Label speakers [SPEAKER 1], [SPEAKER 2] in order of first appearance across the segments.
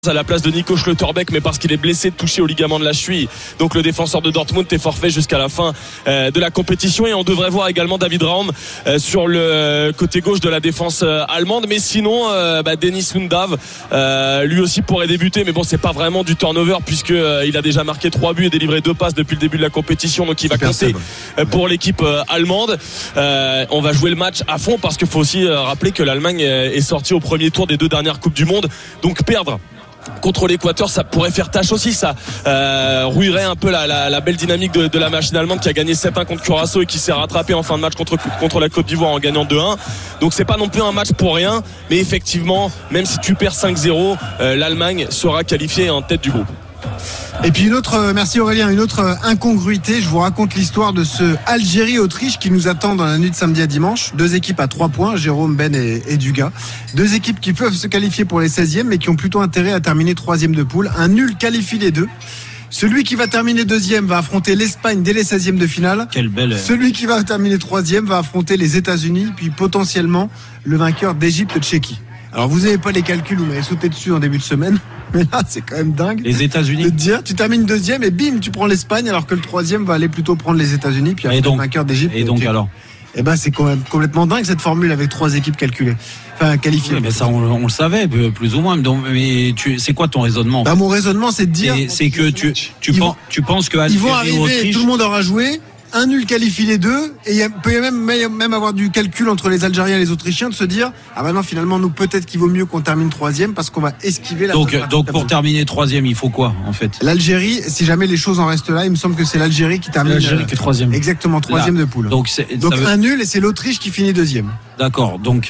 [SPEAKER 1] à la place de Nico Schlotterbeck, mais parce qu'il est blessé, touché au ligament de la cheville. Donc le défenseur de Dortmund est forfait jusqu'à la fin de la compétition, et on devrait voir également David Raum sur le côté gauche de la défense allemande. Mais sinon Dennis Undav lui aussi pourrait débuter, mais bon, c'est pas vraiment du turnover puisque il a déjà marqué 3 buts et délivré 2 passes depuis le début de la compétition, donc il va compter pour l'équipe allemande. On va jouer le match à fond parce qu'il faut aussi rappeler que l'Allemagne est sortie au premier tour des 2 dernières Coupes du Monde, donc perdre contre l'Équateur, ça pourrait faire tâche aussi, ça rouillerait un peu la belle dynamique de la machine allemande qui a gagné 7-1 contre Curaçao et qui s'est rattrapé en fin de match contre la Côte d'Ivoire en gagnant 2-1. Donc c'est pas non plus un match pour rien, mais effectivement, même si tu perds 5-0, l'Allemagne sera qualifiée en tête du groupe.
[SPEAKER 2] Et puis merci Aurélien, une autre incongruité. Je vous raconte l'histoire de ce Algérie-Autriche qui nous attend dans la nuit de samedi à dimanche. 2 équipes à 3 points, Jérôme, Ben et Dugas. 2 équipes qui peuvent se qualifier pour les 16e, mais qui ont plutôt intérêt à terminer 3e de poule. Un nul qualifie les deux. Celui qui va terminer 2e va affronter l'Espagne dès les 16e de finale.
[SPEAKER 3] Quelle belle.
[SPEAKER 2] Celui qui va terminer 3e va affronter les États-Unis, puis potentiellement le vainqueur d'Égypte-Tchéquie. Alors vous n'avez pas les calculs, vous m'avez sauté dessus en début de semaine, mais là c'est quand même dingue.
[SPEAKER 3] Les États-Unis.
[SPEAKER 2] De te dire, tu termines 2e et bim, tu prends l'Espagne, alors que le 3e va aller plutôt prendre les États-Unis, puis après le vainqueur d'Égypte.
[SPEAKER 3] Et donc alors
[SPEAKER 2] c'est quand même complètement dingue cette formule avec 3 équipes calculées, enfin qualifiées.
[SPEAKER 3] Oui, mais ça on le savait plus ou moins. Donc, mais c'est quoi ton raisonnement?
[SPEAKER 2] Mon raisonnement c'est de dire,
[SPEAKER 3] c'est que tu penses que
[SPEAKER 2] ils vont arriver, Autriche, tout le monde aura joué. Un nul qualifie les deux, et il peut même avoir du calcul entre les Algériens et les Autrichiens de se dire non, finalement nous peut-être qu'il vaut mieux qu'on termine 3e parce qu'on va esquiver la.
[SPEAKER 3] Donc pour terminer 3e il faut quoi en fait?
[SPEAKER 2] L'Algérie, si jamais les choses en restent là, il me semble que c'est l'Algérie qui termine.
[SPEAKER 3] L'Algérie qui est 3e.
[SPEAKER 2] Exactement, 3e de poule. Donc un nul et c'est l'Autriche qui finit 2e.
[SPEAKER 3] D'accord, donc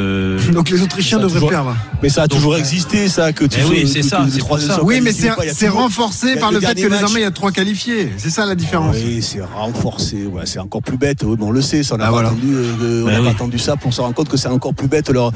[SPEAKER 2] les Autrichiens devraient perdre.
[SPEAKER 4] Mais ça a toujours existé, ça, que tu
[SPEAKER 3] oui, c'est ça, c'est pour ça.
[SPEAKER 2] Oui, mais c'est renforcé par le fait que désormais il y a 3 qualifiés. C'est ça la différence.
[SPEAKER 4] Oui, c'est renforcé. Ouais, c'est encore plus bête. Oui, on le sait, ça, on n'a pas attendu ça pour se rendre compte que c'est encore plus bête leur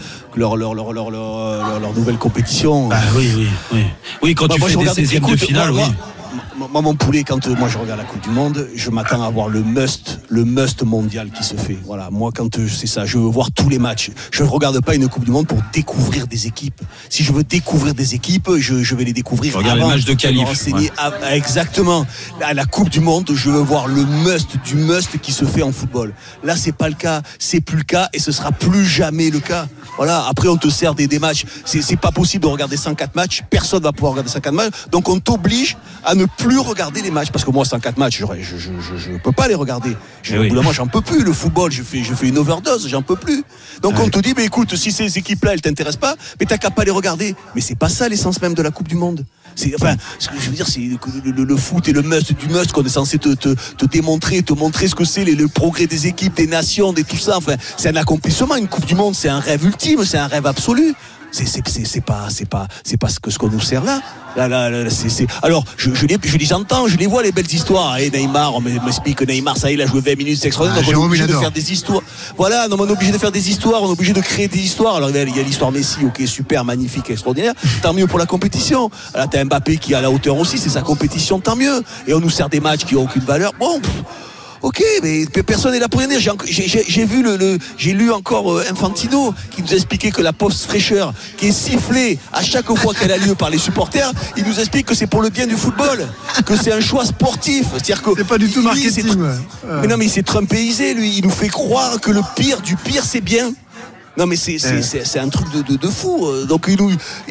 [SPEAKER 4] nouvelle compétition.
[SPEAKER 3] Oui, quand tu fais des 16e de finale, oui.
[SPEAKER 4] Moi, mon poulet, quand moi je regarde la Coupe du Monde, je m'attends à voir le must mondial qui se fait. Voilà, moi quand c'est ça, je veux voir tous les matchs. Je ne regarde pas une Coupe du Monde pour découvrir des équipes. Si je veux découvrir des équipes, je vais les découvrir
[SPEAKER 3] avant. Les matchs de qualif.
[SPEAKER 4] Exactement. À la Coupe du Monde, je veux voir le must qui se fait en football. Là, c'est pas le cas, c'est plus le cas et ce sera plus jamais le cas. Voilà, après on te sert des matchs. C'est pas possible de regarder 104 matchs. Personne va pouvoir regarder 104 matchs. Donc on t'oblige à ne plus regarder les matchs parce que moi 104 matchs je peux pas les regarder. Au bout d'un moment j'en peux plus. Le football, je fais une overdose, j'en peux plus. Donc on te dit mais écoute, si ces équipes là elles t'intéressent pas, mais t'as qu'à pas les regarder. Mais c'est pas ça l'essence même de la Coupe du Monde. Ce que je veux dire, c'est le foot et le must du must qu'on est censé te démontrer, te montrer ce que c'est le progrès des équipes, des nations, de tout ça. Enfin, c'est un accomplissement. Une Coupe du Monde, c'est un rêve ultime, c'est un rêve absolu. C'est pas ce qu'on nous sert là. Alors je les entends, je les vois les belles histoires. Et Neymar, on m'explique que Neymar, ça y est, il a joué 20 minutes, c'est extraordinaire. Donc on est obligé de faire des histoires. Voilà, non, on est obligé de faire des histoires, on est obligé de créer des histoires. Alors il y a l'histoire Messi, ok, super, magnifique, extraordinaire. Tant mieux pour la compétition. Là t'as Mbappé qui est à la hauteur aussi, c'est sa compétition, tant mieux. Et on nous sert des matchs qui ont aucune valeur. Bon. Ok, mais personne n'est là pour rien dire. J'ai lu encore Infantino qui nous a expliqué que la post-fraîcheur qui est sifflée à chaque fois qu'elle a lieu par les supporters, il nous explique que c'est pour le bien du football, que c'est un choix sportif. C'est-à-dire que
[SPEAKER 2] c'est pas du tout marketing.
[SPEAKER 4] Mais non, mais il s'est trumpéisé, lui. Il nous fait croire que le pire du pire, c'est bien. Non mais c'est un truc de fou. Donc il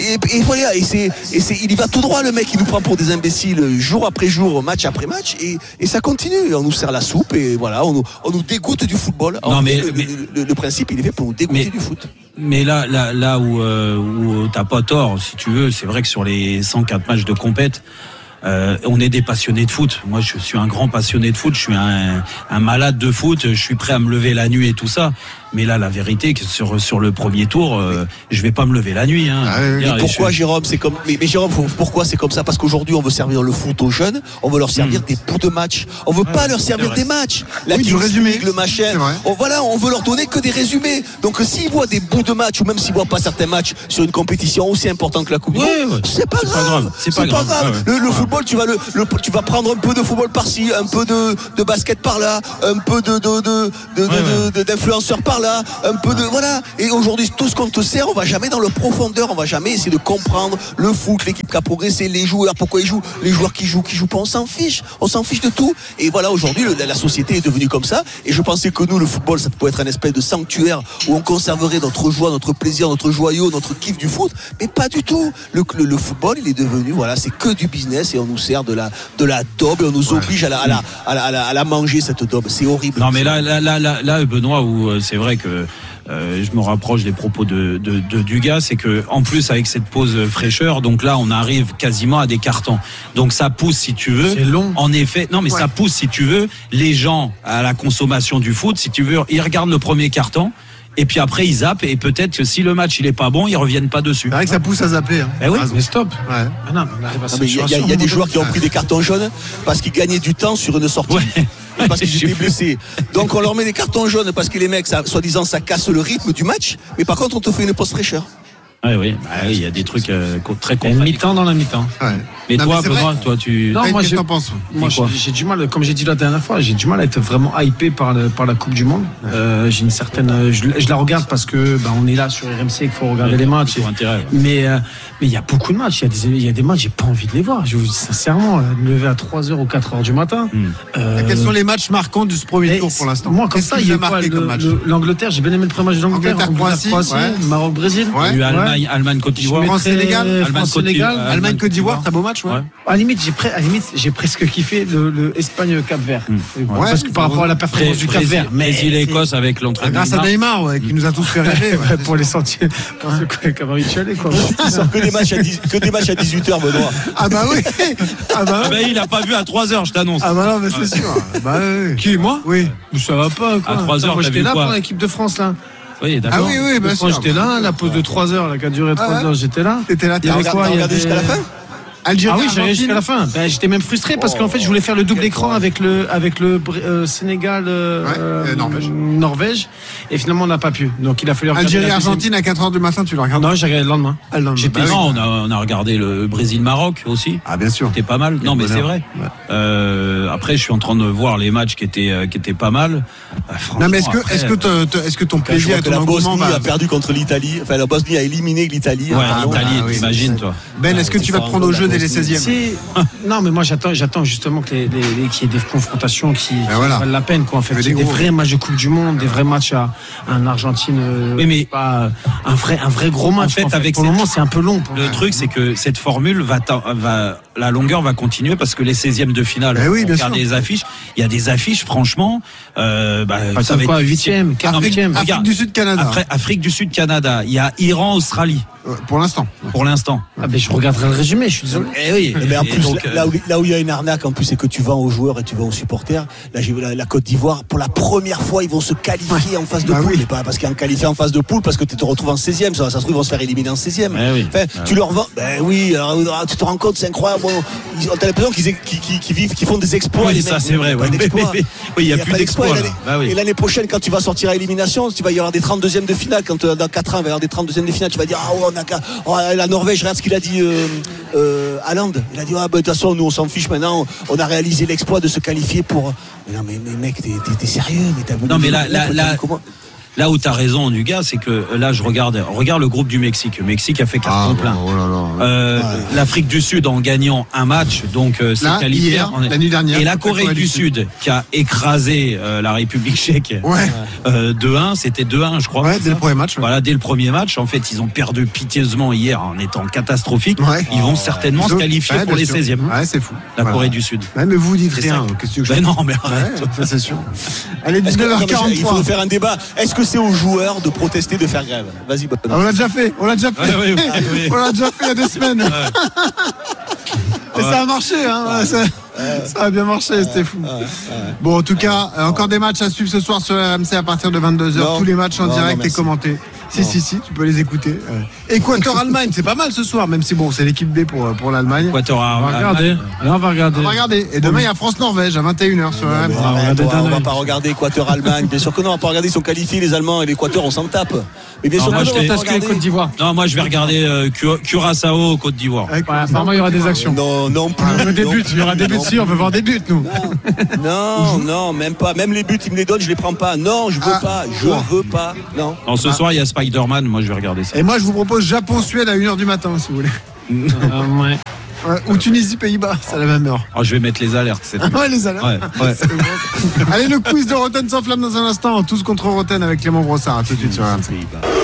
[SPEAKER 4] y va tout droit, le mec, il nous prend pour des imbéciles jour après jour, match après match, et ça continue. On nous sert la soupe et voilà, on nous dégoûte du football. Alors, non, mais le principe, il est fait pour nous dégoûter du foot.
[SPEAKER 3] Mais là où t'as pas tort, si tu veux, c'est vrai que sur les 104 matchs de compète, on est des passionnés de foot. Moi, je suis un grand passionné de foot. Je suis un malade de foot. Je suis prêt à me lever la nuit et tout ça. Mais là, la vérité, sur le premier tour, je vais pas me lever la nuit.
[SPEAKER 4] Mais pourquoi, Jérôme, c'est comme. Mais Jérôme, pourquoi c'est comme ça? Parce qu'aujourd'hui, on veut servir le foot aux jeunes. On veut leur servir des bouts de match. On veut pas leur servir des matchs.
[SPEAKER 2] Du résumé,
[SPEAKER 4] le machin. On veut leur donner que des résumés. Donc, s'ils voient des bouts de match, ou même s'ils voient pas certains matchs sur une compétition aussi importante que la Coupe du Monde, c'est pas grave. C'est pas grave. Le football football, tu vas prendre un peu de football par-ci, un peu de basket par-là, un peu d'influenceurs par-là, un peu de voilà. Et aujourd'hui, tout ce qu'on te sert, on va jamais dans le profondeur, on va jamais essayer de comprendre le foot, l'équipe qui a progressé, les joueurs, pourquoi ils jouent, les joueurs qui jouent pas, on s'en fiche de tout. Et voilà, aujourd'hui, la société est devenue comme ça. Et je pensais que nous, le football, ça pouvait être un espèce de sanctuaire où on conserverait notre joie, notre plaisir, notre joyau, notre kiff du foot. Mais pas du tout. Le football, il est devenu, voilà, c'est que du business et on nous sert de la daube et on nous oblige à la manger, cette daube. C'est horrible.
[SPEAKER 3] Non, mais là, Benoît, où c'est vrai que je me rapproche des propos de Dugas, c'est que en plus avec cette pause fraîcheur, donc là on arrive quasiment à des cartons. Donc ça pousse, si tu veux.
[SPEAKER 2] C'est long.
[SPEAKER 3] En effet, non mais ça pousse, si tu veux, les gens à la consommation du foot. Si tu veux, ils regardent le premier carton. Et puis après ils zappent et peut-être que si le match il est pas bon, ils reviennent pas dessus.
[SPEAKER 2] C'est vrai que ça pousse à zapper. Hein.
[SPEAKER 3] Eh oui,
[SPEAKER 5] mais stop.
[SPEAKER 2] Ouais.
[SPEAKER 4] Il y a des joueurs qui ont pris des cartons jaunes parce qu'ils gagnaient du temps sur une sortie. Ouais. Parce qu'ils étaient blessés. Donc on leur met des cartons jaunes parce que les mecs, soi-disant, ça casse le rythme du match. Mais par contre, on te fait une pause fraîcheur.
[SPEAKER 3] Oui, il y a des trucs très
[SPEAKER 5] contradictoires. Une mi-temps dans la mi-temps.
[SPEAKER 2] Ouais.
[SPEAKER 3] Mais toi, Benoît, tu.
[SPEAKER 5] Non, moi,
[SPEAKER 2] qu'est-ce que t'en penses?
[SPEAKER 5] Moi, j'ai du mal, comme j'ai dit la dernière fois, j'ai du mal à être vraiment hypé par la Coupe du Monde. J'ai une certaine, je la regarde parce que on est là sur RMC, qu'il faut regarder les matchs. Mais il y a beaucoup de matchs. Il y a des matchs, j'ai pas envie de les voir. Je vous dis sincèrement, me lever à 3h ou 4h du matin.
[SPEAKER 2] Quels sont les matchs marquants de ce premier tour pour l'instant?
[SPEAKER 5] Moi, comme ça, il y a marqué comme match. L'Angleterre, j'ai bien aimé le premier match de l'Angleterre.
[SPEAKER 2] Croatie,
[SPEAKER 5] Maroc-Brésil.
[SPEAKER 3] Allemagne, Côte d'Ivoire.
[SPEAKER 2] France-Sénégal. Allemagne-Côte d'Ivoire. Très beau match, ouais.
[SPEAKER 5] À la limite, j'ai presque kiffé le Espagne-Cap-Vert. Parce que par rapport à la performance du Cap-Vert.
[SPEAKER 3] Brésil et Écosse avec l'entrée.
[SPEAKER 2] Grâce à Neymar, qui nous a tous fait rêver.
[SPEAKER 5] Pour les sentiers. Comme un rituel, quoi.
[SPEAKER 4] Que des matchs à 18h, Benoît.
[SPEAKER 2] Ah bah oui.
[SPEAKER 3] Il a pas vu à 3h, je t'annonce.
[SPEAKER 2] Ah bah non, mais c'est sûr. Bah oui.
[SPEAKER 5] Qui, moi?
[SPEAKER 2] Oui.
[SPEAKER 5] Ça va pas, quoi.
[SPEAKER 3] À 3h,
[SPEAKER 5] j'étais là pour l'équipe de France, là.
[SPEAKER 3] Oui, d'accord.
[SPEAKER 2] Ah oui, bien sûr.
[SPEAKER 5] J'étais là, la pause de 3 heures, qui a duré 3 heures, j'étais là.
[SPEAKER 2] T'étais là,
[SPEAKER 4] t'as regardé jusqu'à la fin?
[SPEAKER 2] Algérie,
[SPEAKER 5] ah oui, j'allais jusqu'à la fin. J'étais même frustré parce qu'en fait, je voulais faire le double écran avec le Sénégal Norvège et finalement on n'a pas pu. Donc il a fallu regarder
[SPEAKER 2] Algérie-Argentine à 4h du matin, tu l'as regardé?
[SPEAKER 5] Non, j'ai regardé le lendemain.
[SPEAKER 3] On a regardé le Brésil-Maroc aussi.
[SPEAKER 2] Ah bien sûr.
[SPEAKER 3] C'était pas mal. Non mais c'est vrai. Après, je suis en train de voir les matchs qui étaient pas mal.
[SPEAKER 2] Non mais est-ce que ton plaisir et ton engouement
[SPEAKER 4] a perdu contre l'Italie? Enfin, la Bosnie a éliminé l'Italie.
[SPEAKER 3] Ouais, l'Italie, t'imagines toi.
[SPEAKER 2] Ben, est-ce que tu vas te prendre au jeu dès les 16e?
[SPEAKER 5] Non, mais moi j'attends justement qu'il y ait des confrontations qui valent la peine, quoi. En fait, des vrais matchs de Coupe du Monde, des vrais matchs à un Argentine, pas un vrai gros match.
[SPEAKER 3] En fait,
[SPEAKER 5] pour le moment, c'est un peu long.
[SPEAKER 3] Le truc, c'est que cette formule la longueur va continuer parce que les 16e de finale, on regarde les affiches. Il y a des affiches, franchement. Ça
[SPEAKER 5] va être 8e, 40e.
[SPEAKER 2] Afrique du Sud, Canada.
[SPEAKER 3] Afrique du Sud, Canada. Il y a Iran, Australie.
[SPEAKER 2] Pour l'instant.
[SPEAKER 5] Je regarderai le résumé, je suis désolé.
[SPEAKER 4] Mais en plus, là où il y a une arnaque, en plus, c'est que tu vends aux joueurs et tu vends aux supporters. Là, j'ai vu la Côte d'Ivoire, pour la première fois, ils vont se qualifier en phase de poule. Mais pas parce qu'ils ont qualifié en phase de poule, parce que tu te retrouves en 16e. Ça se trouve, ils vont se faire éliminer en 16e. Tu leur vends. Alors, tu te rends compte, c'est incroyable. T'as l'impression qu'ils font des exploits.
[SPEAKER 3] Oui, ça, c'est vrai. Il n'y a plus d'exploits.
[SPEAKER 4] Et l'année prochaine, quand tu vas sortir à élimination, tu vas y avoir des 32e de finale. Quand dans 4 ans, il va y avoir des 32e de finale, tu vas dire, la Norvège, regarde ce qu'il a dit Haaland. Il a dit, de toute façon, nous on s'en fiche maintenant, on a réalisé l'exploit de se qualifier pour. Mais non, mais mec, t'es sérieux?
[SPEAKER 3] Non, mais là où tu as raison, Dugas, c'est que là, je regarde le groupe du Mexique. Le Mexique a fait carton plein. L'Afrique du Sud en gagnant un match, donc c'est qualifié.
[SPEAKER 2] La nuit dernière.
[SPEAKER 3] Et la Corée du Sud qui a écrasé la République tchèque 2-1, c'était 2-1, je crois.
[SPEAKER 2] Dès le premier match.
[SPEAKER 3] Voilà, dès le premier match. En fait, ils ont perdu piteusement hier en étant catastrophiques. Ils vont certainement se qualifier pour les 16e.
[SPEAKER 2] Ouais, c'est fou.
[SPEAKER 3] La Corée du Sud.
[SPEAKER 2] Mais vous dites rien.
[SPEAKER 3] Non, mais arrête.
[SPEAKER 2] Ça, c'est sûr. Allez, 19h43.
[SPEAKER 4] Il faut faire un débat. Est-ce que c'est aux joueurs de protester, de faire grève? Vas-y,
[SPEAKER 2] on l'a déjà fait. On l'a déjà fait il y a 2 semaines. Et ça a marché, ça a bien marché, c'était fou. Bon, en tout cas, encore des matchs à suivre ce soir sur RMC à partir de 22h. Tous les matchs en direct et commentés. Si, tu peux les écouter. Équateur-Allemagne, c'est pas mal ce soir, même si bon, c'est l'équipe B pour l'Allemagne.
[SPEAKER 5] Équateur-Allemagne. On va regarder.
[SPEAKER 2] Et demain, il y a France-Norvège à 21h sur RMC.
[SPEAKER 4] On va pas regarder Équateur-Allemagne. Bien sûr que non, on va pas regarder. Ils sont qualifiés, les Allemands et l'Équateur, on s'en tape. Mais bien sûr que non, on va pas regarder.
[SPEAKER 5] Côte d'Ivoire.
[SPEAKER 3] Non, moi je vais regarder Curaçao, Côte d'Ivoire.
[SPEAKER 5] Apparemment, il y aura des actions.
[SPEAKER 4] Non plus.
[SPEAKER 5] Il y aura des buts, si on veut voir des buts, nous.
[SPEAKER 4] Non, même pas. Même les buts, ils me les donnent, je les prends pas. Non, je veux pas. Non.
[SPEAKER 3] Non, ce soir il y a Spider-Man, moi je vais regarder ça.
[SPEAKER 2] Et moi, je vous propose Japon-Suède à 1h du matin, si vous voulez.
[SPEAKER 5] Ouais.
[SPEAKER 2] Ou Tunisie-Pays-Bas, c'est à la même heure.
[SPEAKER 3] Je vais mettre les alertes.
[SPEAKER 2] Ouais, les alertes.
[SPEAKER 3] Ouais.
[SPEAKER 2] Allez, le quiz de Roten sans flamme dans un instant. Tous contre Roten avec Clément Brossard. À tout de suite sur RMC.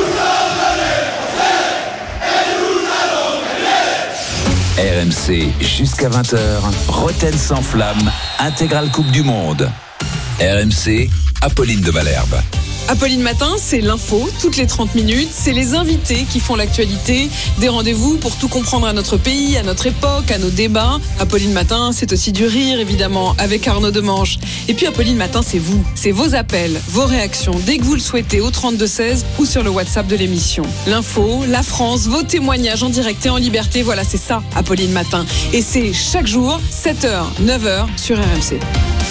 [SPEAKER 6] RMC jusqu'à 20h, Roten sans flamme, intégrale Coupe du Monde. RMC, Apolline de Malherbe.
[SPEAKER 7] Apolline Matin, c'est l'info, toutes les 30 minutes. C'est les invités qui font l'actualité. Des rendez-vous pour tout comprendre à notre pays, à notre époque, à nos débats. Apolline Matin, c'est aussi du rire, évidemment, avec Arnaud Demanche. Et puis Apolline Matin, c'est vous. C'est vos appels, vos réactions, dès que vous le souhaitez, au 32-16 ou sur le WhatsApp de l'émission. L'info, la France, vos témoignages en direct et en liberté. Voilà, c'est ça, Apolline Matin. Et c'est chaque jour, 7h, 9h sur RMC.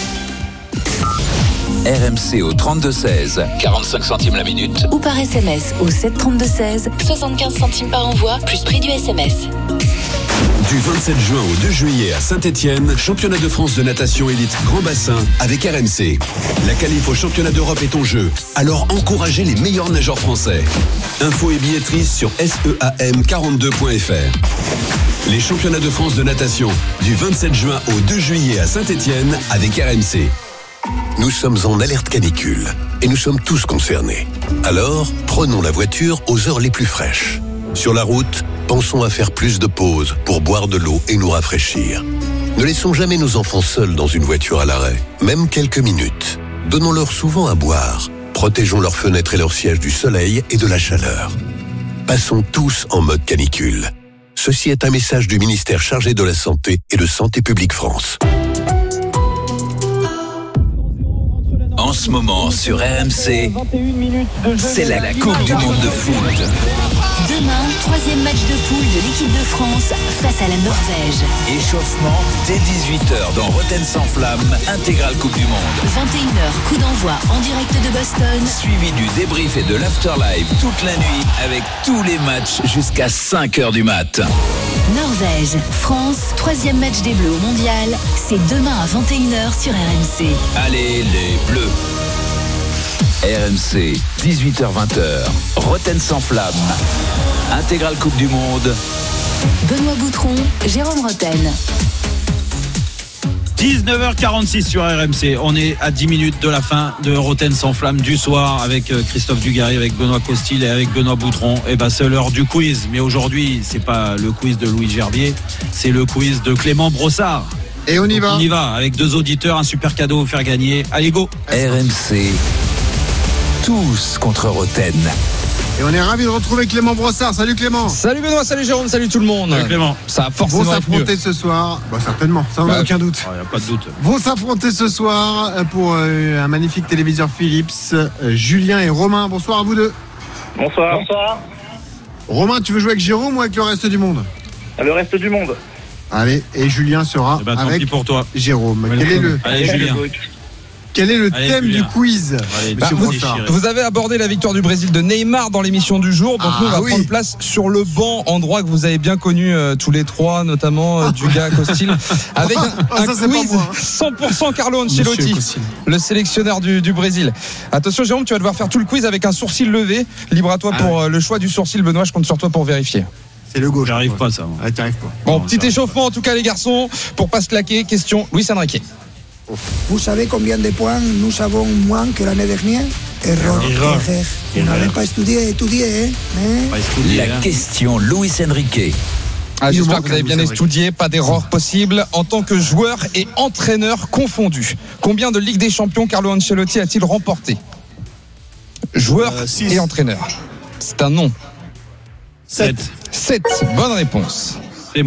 [SPEAKER 6] RMC au 32-16, 45 centimes la minute.
[SPEAKER 8] Ou par SMS au 732-16, 75 centimes par envoi, plus prix du SMS.
[SPEAKER 9] Du 27 juin au 2 juillet à Saint-Étienne, championnat de France de natation élite grand bassin avec RMC. La qualif au championnat d'Europe est en jeu, alors encouragez les meilleurs nageurs français. Infos et billetterie sur seam42.fr. Les championnats de France de natation du 27 juin au 2 juillet à Saint-Étienne avec RMC.
[SPEAKER 10] Nous sommes en alerte canicule et nous sommes tous concernés. Alors, prenons la voiture aux heures les plus fraîches. Sur la route, pensons à faire plus de pauses pour boire de l'eau et nous rafraîchir. Ne laissons jamais nos enfants seuls dans une voiture à l'arrêt, même quelques minutes. Donnons-leur souvent à boire. Protégeons leurs fenêtres et leurs sièges du soleil et de la chaleur. Passons tous en mode canicule. Ceci est un message du ministère chargé de la Santé et de Santé publique France.
[SPEAKER 6] En ce moment sur RMC, c'est la Coupe du Monde de foot.
[SPEAKER 8] Demain, 3e match de poule de l'équipe de France face à la Norvège.
[SPEAKER 6] Échauffement dès 18h dans Roten sans flamme, intégrale Coupe du Monde.
[SPEAKER 8] 21h, coup d'envoi en direct de Boston.
[SPEAKER 6] Suivi du débrief et de l'afterlife toute la nuit avec tous les matchs jusqu'à 5h du mat.
[SPEAKER 8] Norvège, France, 3e match des Bleus au Mondial. C'est demain à 21h sur RMC.
[SPEAKER 6] Allez les Bleus. RMC, 18h-20h, Roten sans flamme, intégrale Coupe du Monde.
[SPEAKER 8] Benoît Boutron, Jérôme Roten.
[SPEAKER 3] 19h46 sur RMC. On est à 10 minutes de la fin de Roten sans flamme du soir avec Christophe Dugarry, avec Benoît Costil et avec Benoît Boutron. Et c'est l'heure du quiz. Mais aujourd'hui, c'est pas le quiz de Louis Gerbier, c'est le quiz de Clément Brossard.
[SPEAKER 2] Et on y va.
[SPEAKER 3] On y va avec 2 auditeurs, un super cadeau à faire gagner. Allez, go.
[SPEAKER 6] RMC, tous contre Roten.
[SPEAKER 2] Et on est ravis de retrouver Clément Brossard. Salut Clément.
[SPEAKER 11] Salut Benoît, salut Jérôme, salut tout le monde.
[SPEAKER 3] Salut Clément.
[SPEAKER 11] Ça va forcément
[SPEAKER 2] vont s'affronter ce soir. Certainement, ça n'en a aucun doute.
[SPEAKER 3] Il n'y a pas de doute.
[SPEAKER 2] Vont s'affronter ce soir pour un magnifique téléviseur Philips. Julien et Romain, bonsoir à vous deux.
[SPEAKER 12] Bonsoir.
[SPEAKER 2] Romain, tu veux jouer avec Jérôme ou avec le reste du monde?
[SPEAKER 12] Le reste du monde.
[SPEAKER 2] Allez, et Julien sera avec
[SPEAKER 3] pour toi.
[SPEAKER 2] Jérôme. Quel est le thème
[SPEAKER 3] Julien.
[SPEAKER 2] du quiz?
[SPEAKER 11] Vous avez abordé la victoire du Brésil de Neymar dans l'émission du jour. Donc nous, on va prendre place sur le banc, endroit que vous avez bien connu tous les trois, notamment Duga, Costil, avec un quiz 100% Carlo Ancelotti, le sélectionneur du Brésil. Attention Jérôme, tu vas devoir faire tout le quiz avec un sourcil levé. Libre à toi pour le choix du sourcil. Benoît, je compte sur toi pour vérifier.
[SPEAKER 2] C'est le gauche.
[SPEAKER 3] J'arrive pas ça.
[SPEAKER 2] T'y arrives pas.
[SPEAKER 11] Bon, petit échauffement en tout cas les garçons, pour pas se claquer. Question Luis Enrique.
[SPEAKER 13] Vous savez combien de points nous avons moins que l'année dernière? Erreur. Vous n'avez pas étudié,
[SPEAKER 6] La question Luis Enrique.
[SPEAKER 11] J'espère que vous avez bien étudié, pas d'erreur possible. En tant que joueur et entraîneur confondus, combien de Ligue des Champions Carlo Ancelotti a-t-il remporté? Joueur et entraîneur. C'est un nom. 7. Bonne réponse.
[SPEAKER 3] C'est moi.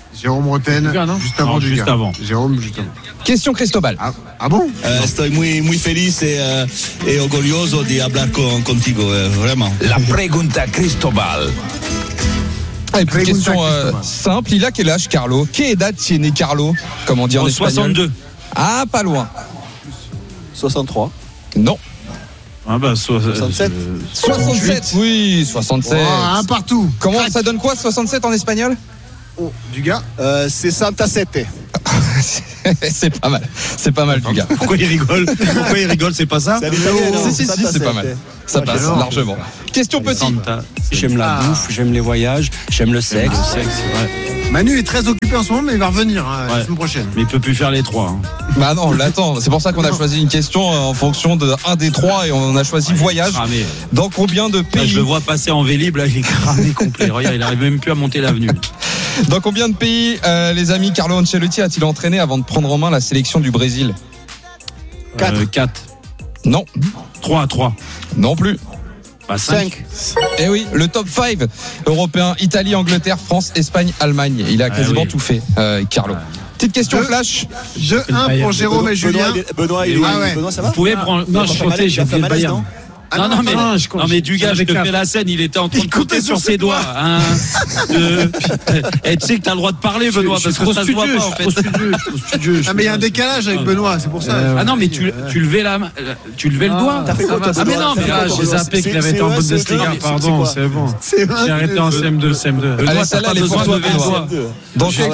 [SPEAKER 2] Jérôme Roten, juste avant Dugas.
[SPEAKER 3] Juste avant.
[SPEAKER 2] Jérôme, juste avant.
[SPEAKER 11] Question Cristobal.
[SPEAKER 2] Ah bon?
[SPEAKER 14] Estoy muy feliz et orgulloso de hablar contigo, vraiment.
[SPEAKER 6] La pregunta Cristobal.
[SPEAKER 11] Allez, petite question simple. Il a quel âge, Carlo? Quelle date est né Carlo? Comme on dit en espagnol.
[SPEAKER 3] 62.
[SPEAKER 11] Ah, pas loin.
[SPEAKER 4] 63.
[SPEAKER 11] Non.
[SPEAKER 3] Ah bah
[SPEAKER 4] 67.
[SPEAKER 11] 67. Oui, 67.
[SPEAKER 2] Un partout.
[SPEAKER 11] Comment ça donne quoi 67 en espagnol?
[SPEAKER 2] Dugas.
[SPEAKER 4] 67.
[SPEAKER 11] C'est pas mal. C'est pas mal, Dugas.
[SPEAKER 3] Pourquoi il rigole? C'est pas ça?
[SPEAKER 11] Si, c'est pas mal. Ça passe largement. Question petit.
[SPEAKER 15] J'aime la bouffe, j'aime les voyages, j'aime le sexe.
[SPEAKER 2] Manu est très occupé en ce moment, mais il va revenir la semaine prochaine.
[SPEAKER 3] Mais il peut plus faire les trois. Hein.
[SPEAKER 11] Bah non, l'attends. C'est pour ça qu'on a choisi une question en fonction de un des trois et on a choisi voyage.
[SPEAKER 3] Cramé.
[SPEAKER 11] Dans combien de pays?
[SPEAKER 3] Là, je le vois passer en Vélib, là, il est cramé complet. Regarde, il arrive même plus à monter l'avenue.
[SPEAKER 11] Dans combien de pays, les amis, Carlo Ancelotti a-t-il entraîné avant de prendre en main la sélection du Brésil?
[SPEAKER 3] 4.
[SPEAKER 11] Non.
[SPEAKER 3] 3.
[SPEAKER 11] Non plus.
[SPEAKER 3] 5.
[SPEAKER 11] Eh oui, le top 5 européen: Italie, Angleterre, France, Espagne, Allemagne. Il a quasiment tout fait, Carlo. Petite question flash.
[SPEAKER 2] 2-1 pour Jérôme et Julien.
[SPEAKER 4] Benoît, ça va?
[SPEAKER 3] Vous pouvez prendre.
[SPEAKER 5] Non, je comptais, j'ai oublié le Bayern.
[SPEAKER 3] Non mais Dugas, je te fais la scène, il était en train de compter sur ses doigts. 1, 2. Et tu sais que t'as le droit de parler, Benoît, parce que ça se voit pas en fait.
[SPEAKER 2] Ah mais il y a un décalage avec Benoît, c'est pour ça.
[SPEAKER 3] Ah non mais tu levais la main, tu levais le doigt.
[SPEAKER 4] T'as fait quoi toi?
[SPEAKER 3] Ah mais non,
[SPEAKER 5] j'ai zappé qu'il avait été en Bundesliga, pardon, c'est bon. J'ai arrêté en CM2.
[SPEAKER 11] Allez, celle-là, elle est pour toi, Benoît. Dans quel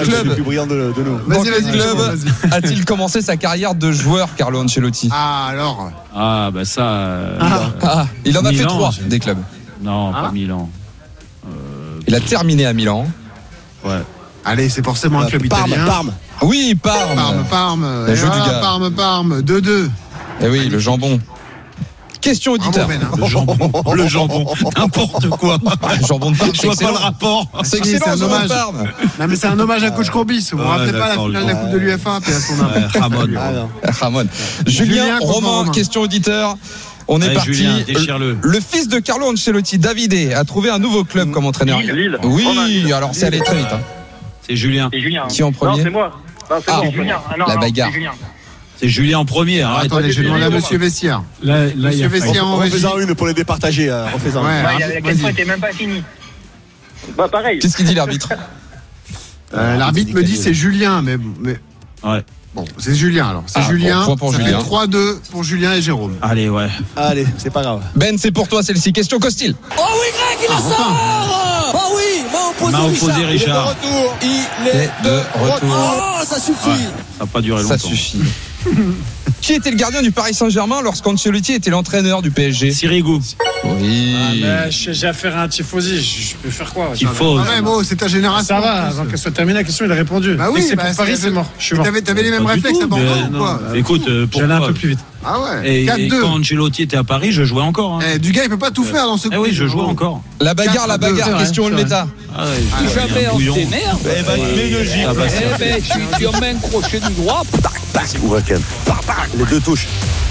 [SPEAKER 11] club a-t-il commencé sa carrière de joueur, Carlo Ancelotti?
[SPEAKER 2] Ah alors.
[SPEAKER 3] Ah bah ça.
[SPEAKER 11] Il en a fait
[SPEAKER 3] Milan,
[SPEAKER 11] 3 des clubs.
[SPEAKER 3] Non, pas Milan.
[SPEAKER 11] Il a terminé à Milan.
[SPEAKER 3] Ouais.
[SPEAKER 2] Allez, c'est forcément un club italien.
[SPEAKER 4] Parme.
[SPEAKER 11] Oui, Parme.
[SPEAKER 2] Parme.
[SPEAKER 11] Le jeu du gars.
[SPEAKER 2] Parme. 2-2.
[SPEAKER 11] Eh oui, le jambon. Question auditeur.
[SPEAKER 3] Le jambon. N'importe quoi.
[SPEAKER 11] Le jambon de Parme.
[SPEAKER 3] Je vois pas le rapport.
[SPEAKER 11] C'est excellent,
[SPEAKER 2] c'est un
[SPEAKER 11] jambon de
[SPEAKER 2] hommage.
[SPEAKER 11] Parme.
[SPEAKER 2] Non mais c'est un hommage à Coach Courbis. Vous vous rappelez pas la finale de la Coupe de l'UEFA puis à son
[SPEAKER 11] Ramon. Julien, Romain, question auditeur. On est parti.
[SPEAKER 3] Julien, déchire-le.
[SPEAKER 11] Le fils de Carlo Ancelotti, Davide, a trouvé un nouveau club comme entraîneur.
[SPEAKER 12] Lille.
[SPEAKER 11] Oui, alors c'est allé très vite.
[SPEAKER 3] C'est Julien.
[SPEAKER 11] Qui en premier?
[SPEAKER 12] Non, c'est moi. Non, c'est moi. Julien.
[SPEAKER 11] La bagarre.
[SPEAKER 3] C'est Julien en premier. Arrête.
[SPEAKER 2] Attendez, je vais demander à Monsieur Vessière. Monsieur Vessière en régie.
[SPEAKER 4] Refaisant une pour les départager. Refaisant une.
[SPEAKER 12] La question était même pas finie. Bah pareil.
[SPEAKER 11] Qu'est-ce qu'il dit l'arbitre?
[SPEAKER 2] L'arbitre me dit c'est Julien, mais.
[SPEAKER 3] Ouais.
[SPEAKER 2] Bon, c'est Julien alors. C'est Julien.
[SPEAKER 11] Pour
[SPEAKER 2] Ça
[SPEAKER 11] Julien.
[SPEAKER 2] fait 3-2 pour Julien et Jérôme.
[SPEAKER 3] Allez, ouais.
[SPEAKER 4] Allez, c'est pas grave.
[SPEAKER 11] Ben, c'est pour toi celle-ci. Question Costil.
[SPEAKER 16] Oh oui, Greg, il le sort. Oh oui,
[SPEAKER 3] m'a opposé Richard.
[SPEAKER 16] Il est de retour. Oh, ça suffit.
[SPEAKER 3] Ouais, ça n'a pas duré longtemps.
[SPEAKER 11] Ça suffit. Qui était le gardien du Paris Saint-Germain lorsqu'Ancelotti était l'entraîneur du PSG?
[SPEAKER 3] Sirigu.
[SPEAKER 11] Oui.
[SPEAKER 5] J'ai affaire à un tifosi, je peux faire quoi?
[SPEAKER 3] Tifo.
[SPEAKER 2] Ah ouais, Mo, c'est ta génération.
[SPEAKER 5] Ça va, avant qu'elle soit terminée la question, il a répondu.
[SPEAKER 2] Bah oui,
[SPEAKER 5] c'est pour Paris, c'est mort. Je suis mort.
[SPEAKER 2] T'avais les mêmes réflexes à Bordeaux ou quoi?
[SPEAKER 3] Écoute,
[SPEAKER 5] j'allais un
[SPEAKER 3] pourquoi
[SPEAKER 5] peu plus vite.
[SPEAKER 2] Ah ouais.
[SPEAKER 3] Et
[SPEAKER 2] 4-2.
[SPEAKER 3] quand Ancelotti était à Paris, je jouais encore. Hein.
[SPEAKER 2] Dugas, il peut pas tout faire dans ce coup.
[SPEAKER 3] Eh oui, je jouais encore.
[SPEAKER 11] La bagarre.
[SPEAKER 2] 4-2.
[SPEAKER 11] Question Olmeta.
[SPEAKER 16] Jamais on t'énerve.
[SPEAKER 3] Eh ben,
[SPEAKER 16] Tu en mets un crochet du droit.
[SPEAKER 4] Les deux touches.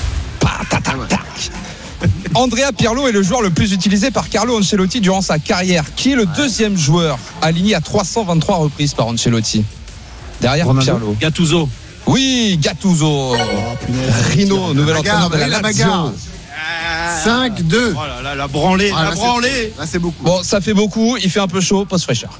[SPEAKER 11] Andrea Pirlo est le joueur le plus utilisé par Carlo Ancelotti durant sa carrière. Qui est le deuxième joueur aligné à 323 reprises par Ancelotti? Derrière Pirlo.
[SPEAKER 3] Gattuso.
[SPEAKER 11] Oui, Gattuso. Rino, nouvel entraîneur de la
[SPEAKER 2] bagarre.
[SPEAKER 11] Lazio.
[SPEAKER 2] 5-2.
[SPEAKER 3] Oh là là, la branlée.
[SPEAKER 2] Là, c'est beaucoup.
[SPEAKER 11] Bon, ça fait beaucoup. Il fait un peu chaud. Pause fraîcheur.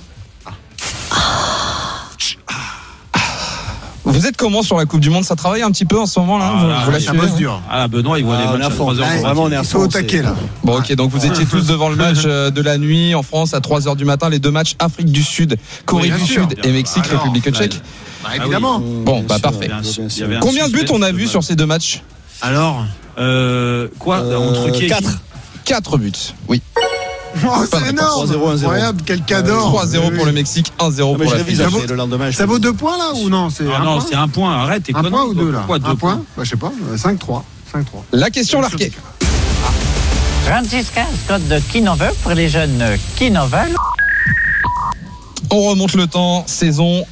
[SPEAKER 11] Vous êtes comment sur la Coupe du Monde? Ça travaille un petit peu en ce moment là? Vous la
[SPEAKER 2] ça
[SPEAKER 11] suivez?
[SPEAKER 2] bosse dur.
[SPEAKER 3] Ah, Benoît, il voit les matchs à 3h.
[SPEAKER 4] Vraiment, on est à
[SPEAKER 2] fond au taquet là.
[SPEAKER 11] Bon, ok, donc vous étiez tous devant le match de la nuit en France à 3h du matin, les deux matchs Afrique du Sud, Corée du Sud et Mexique, République tchèque.
[SPEAKER 2] Évidemment.
[SPEAKER 11] Bon, bah parfait. Combien de buts on a vu sur ces deux matchs?
[SPEAKER 3] Alors, quoi entre qui
[SPEAKER 11] 4 buts, oui.
[SPEAKER 2] Oh, c'est énorme.
[SPEAKER 4] 3-0, 1-0.
[SPEAKER 2] Incroyable, quel cadeau.
[SPEAKER 11] 3-0 pour le Mexique, 1-0 pour l'Afrique.
[SPEAKER 4] Le lendemain.
[SPEAKER 2] Ça vaut 2 points là ou non?
[SPEAKER 3] Ah non, c'est un point. Arrête, t'es
[SPEAKER 2] un point ou 2 là?
[SPEAKER 3] Pourquoi 2
[SPEAKER 2] points? Bah, je sais pas. 5-3.
[SPEAKER 11] La question larquée.
[SPEAKER 17] 36-15, code de qui n'en veut pour les jeunes qui n'en veulent.
[SPEAKER 11] On remonte le temps, saison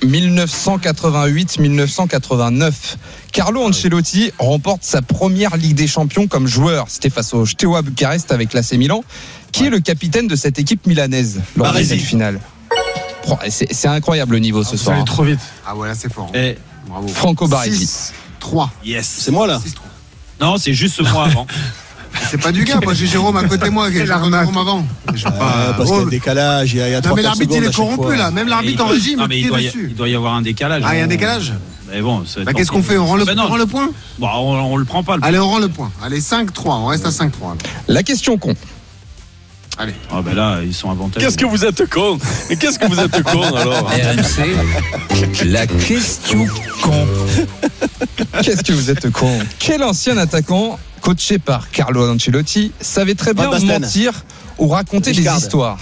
[SPEAKER 11] 1988-1989. Carlo Ancelotti remporte sa première Ligue des Champions comme joueur. C'était face au Steaua Bucarest avec l'AC Milan. Qui est le capitaine de cette équipe milanaise lors de cette finale? C'est incroyable le niveau ce soir.
[SPEAKER 5] Vous allez trop vite.
[SPEAKER 2] Ah ouais, là c'est fort.
[SPEAKER 3] Et
[SPEAKER 2] Bravo.
[SPEAKER 11] Franco Baresi.
[SPEAKER 2] 6-3.
[SPEAKER 3] yes.
[SPEAKER 4] C'est moi là.
[SPEAKER 2] 6-3.
[SPEAKER 3] Non, c'est juste moi avant.
[SPEAKER 2] C'est pas du gars, moi j'ai Jérôme à côté de moi, j'ai Jérôme avant.
[SPEAKER 4] Parce qu'il y a un décalage, il y a 3
[SPEAKER 2] Non mais l'arbitre il est corrompu là, même l'arbitre en régime
[SPEAKER 3] Non, mais il doit y avoir un décalage.
[SPEAKER 2] Ah, il y a un décalage.
[SPEAKER 3] Mais bon,
[SPEAKER 2] qu'est-ce qu'on fait? On rend le point?
[SPEAKER 3] Bon, on le prend pas.
[SPEAKER 2] Allez, on rend le point. Allez, 5-3, on reste à 5-3.
[SPEAKER 11] La question con.
[SPEAKER 2] Allez.
[SPEAKER 3] Ah ben là, ils sont avantagés.
[SPEAKER 1] Qu'est-ce que vous êtes con? Mais qu'est-ce que vous êtes con alors?
[SPEAKER 6] RMC, la question con.
[SPEAKER 11] Qu'est-ce que vous êtes con? Quel ancien attaquant, coaché par Carlo Ancelotti, savait très bien mentir ou raconter des histoires?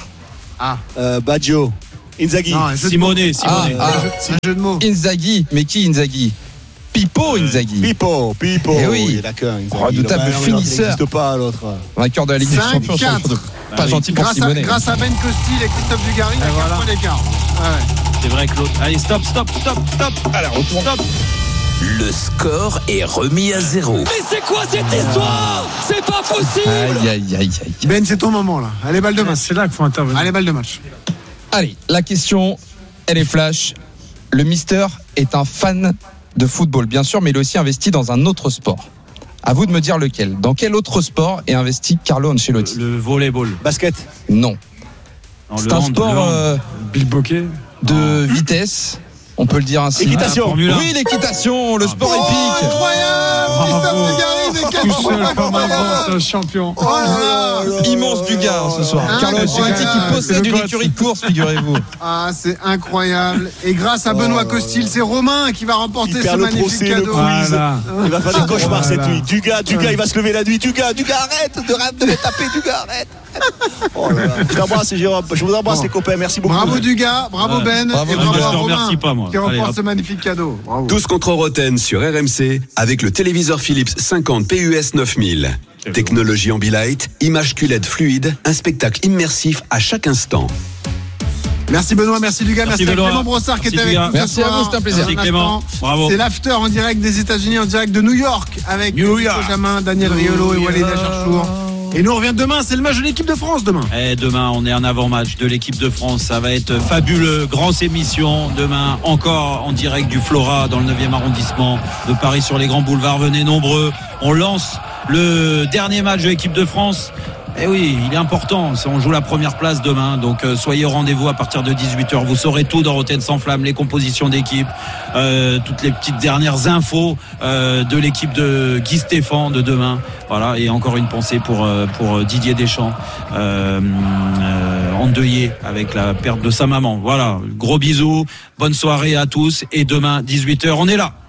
[SPEAKER 4] Baggio. Inzaghi.
[SPEAKER 3] Simone.
[SPEAKER 2] C'est un jeu de mots.
[SPEAKER 11] Inzaghi. Mais qui Inzaghi? Pippo Inzaghi.
[SPEAKER 4] Pippo.
[SPEAKER 11] Eh oui.
[SPEAKER 4] D'accord.
[SPEAKER 11] Redoutable finisseur.
[SPEAKER 4] Il n'existe pas l'autre.
[SPEAKER 11] Vainqueur de la Ligue des Champions. Pas gentil pour Simone.
[SPEAKER 2] Grâce à Ben Costil et Christophe Dugarry, il y a 4 points d'écart.
[SPEAKER 3] C'est vrai que l'autre. Allez, stop.
[SPEAKER 11] Alors,
[SPEAKER 3] stop.
[SPEAKER 6] Le score est remis à 0.
[SPEAKER 16] Mais c'est quoi cette histoire? C'est pas possible.
[SPEAKER 11] Aïe.
[SPEAKER 2] Ben, c'est ton moment là. Allez, balle de match.
[SPEAKER 5] C'est là qu'il faut intervenir.
[SPEAKER 2] Allez, balle de match.
[SPEAKER 11] Allez, la question, elle est flash. Le Mister est un fan de football, bien sûr, mais il est aussi investi dans un autre sport. À vous de me dire lequel. Dans quel autre sport est investi Carlo Ancelotti?
[SPEAKER 3] Le volleyball.
[SPEAKER 4] Basket.
[SPEAKER 11] Non. C'est un sport
[SPEAKER 5] Bill Bocquet
[SPEAKER 11] de vitesse. On peut le dire ainsi.
[SPEAKER 4] Équitation.
[SPEAKER 11] Oui, l'équitation, le sport épique.
[SPEAKER 2] Incroyable. Christophe Dugarry, mais quel
[SPEAKER 5] tout seul comme un grand champion.
[SPEAKER 2] Oh là là.
[SPEAKER 11] Immense Dugarry ce soir. Carlo Ancelotti qui possède une écurie de course, figurez-vous.
[SPEAKER 2] Ah, c'est incroyable. Et grâce à Benoît Costil, c'est Romain qui va remporter ce magnifique cadeau.
[SPEAKER 4] Il va faire des cauchemars cette nuit. Dugas, il va se lever la nuit. Dugas, arrête de me taper. Dugas, arrête. Oh là là. Je t'embrasse, Jérôme. Je vous embrasse, les copains. Merci beaucoup.
[SPEAKER 2] Bravo Dugas, bravo Ben, et bravo à Romain
[SPEAKER 3] pas, moi.
[SPEAKER 2] qui remporte ce magnifique cadeau. Bravo.
[SPEAKER 9] Tous contre Roten sur RMC avec le téléviseur Philips 50 PUS 9000. Technologie Ambilight, image QLED fluide, un spectacle immersif à chaque instant.
[SPEAKER 2] Merci Benoît, merci Dugas, merci à Clément Brossard qui était avec nous ce
[SPEAKER 11] merci
[SPEAKER 2] soir.
[SPEAKER 11] à vous, c'est un plaisir.
[SPEAKER 3] Merci Clément, bravo.
[SPEAKER 2] C'est l'after en direct des États-Unis, en direct de New York avec Benjamin, Daniel Riolo et Walid Acharchour. Et nous on revient demain, c'est le match de l'équipe de France demain.
[SPEAKER 3] Demain, on est un avant-match de l'équipe de France. Ça va être fabuleux. Grosse émission. Demain, encore en direct du Flora dans le 9e arrondissement de Paris sur les grands boulevards. Venez nombreux. On lance le dernier match de l'équipe de France. Eh oui, il est important. On joue la première place demain. Donc, soyez au rendez-vous à partir de 18h. Vous saurez tout dans Roten sans flamme, les compositions d'équipe, toutes les petites dernières infos de l'équipe de Guy Stéphane de demain. Voilà. Et encore une pensée pour Didier Deschamps, endeuillé avec la perte de sa maman. Voilà. Gros bisous. Bonne soirée à tous. Et demain, 18h, on est là.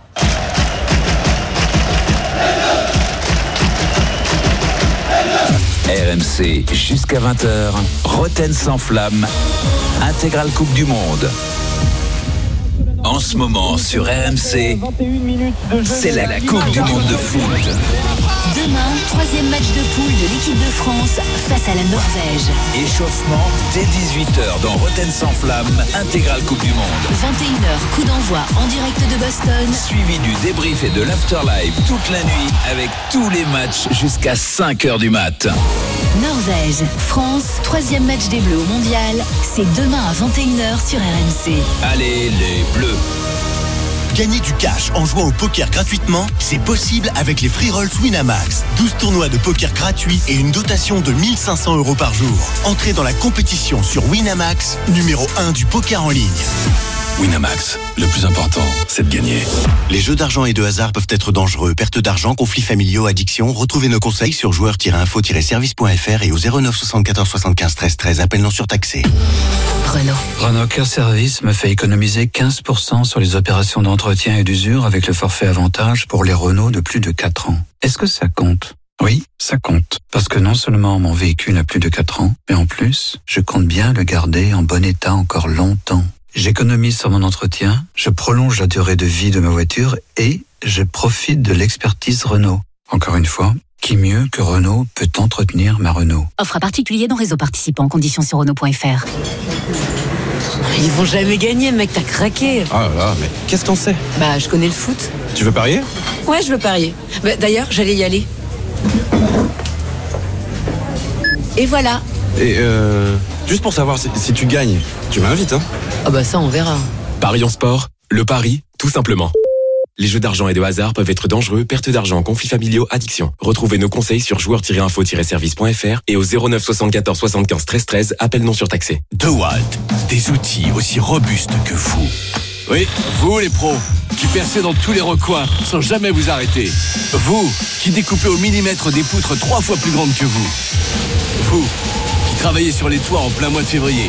[SPEAKER 6] RMC jusqu'à 20h, Roten sans flamme, intégrale Coupe du Monde. En ce moment sur RMC, c'est la Coupe du Monde de foot.
[SPEAKER 8] Demain, 3e match de poule de l'équipe de France face à la Norvège.
[SPEAKER 6] Échauffement dès 18h dans Roten sans flamme, intégrale Coupe du Monde.
[SPEAKER 8] 21h, coup d'envoi en direct de Boston.
[SPEAKER 6] Suivi du débrief et de l'afterlife toute la nuit avec tous les matchs jusqu'à 5h du mat.
[SPEAKER 8] Norvège, France, 3e match des Bleus au Mondial. C'est demain à 21h sur RMC.
[SPEAKER 6] Allez les Bleus.
[SPEAKER 18] Gagner du cash en jouant au poker gratuitement, c'est possible avec les Free Rolls Winamax. 12 tournois de poker gratuits et une dotation de 1 500 € par jour. Entrez dans la compétition sur Winamax, numéro 1 du poker en ligne.
[SPEAKER 9] Winamax, le plus important, c'est de gagner.
[SPEAKER 18] Les jeux d'argent et de hasard peuvent être dangereux. Perte d'argent, conflits familiaux, addiction. Retrouvez nos conseils sur joueurs-info-service.fr et au 09 74 75 13 13. Appel non surtaxé.
[SPEAKER 19] Renault Cœur Service me fait économiser 15% sur les opérations d'entretien et d'usure avec le forfait avantage pour les Renault de plus de 4 ans. Est-ce que ça compte ? Oui, ça compte. Parce que non seulement mon véhicule a plus de 4 ans, mais en plus, je compte bien le garder en bon état encore longtemps. J'économise sur mon entretien, je prolonge la durée de vie de ma voiture et je profite de l'expertise Renault. Encore une fois, qui mieux que Renault peut entretenir ma Renault ?
[SPEAKER 8] Offre à particulier dans réseau participant, conditions sur Renault.fr.
[SPEAKER 20] Ils vont jamais gagner, mec, t'as craqué.
[SPEAKER 21] Ah là là, mais qu'est-ce qu'on sait ?
[SPEAKER 20] Bah, je connais le foot.
[SPEAKER 21] Tu veux parier ?
[SPEAKER 20] Ouais, je veux parier. Bah, d'ailleurs, j'allais y aller. Et voilà.
[SPEAKER 21] Et juste pour savoir, si tu gagnes, Tu m'invites, hein?
[SPEAKER 20] Ah bah ça, on verra.
[SPEAKER 7] Paris en sport, le pari, tout simplement. Les jeux d'argent et de hasard peuvent être dangereux, perte d'argent, conflits familiaux, addiction. Retrouvez nos conseils sur joueurs-info-service.fr et au 09 74 75 13 13, appel non surtaxé.
[SPEAKER 18] DeWalt, des outils aussi robustes que vous.
[SPEAKER 22] Oui, vous les pros, qui percez dans tous les recoins sans jamais vous arrêter. Vous, qui découpez au millimètre des poutres 3 fois plus grandes que vous. Vous, qui travaillez sur les toits en plein mois de février.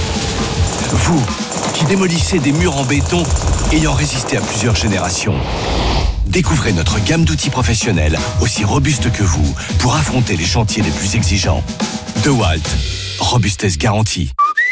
[SPEAKER 22] Vous, qui démolissez des murs en béton ayant résisté à plusieurs générations. Découvrez notre gamme d'outils professionnels aussi robustes que vous pour affronter les chantiers les plus exigeants. DeWalt, robustesse garantie.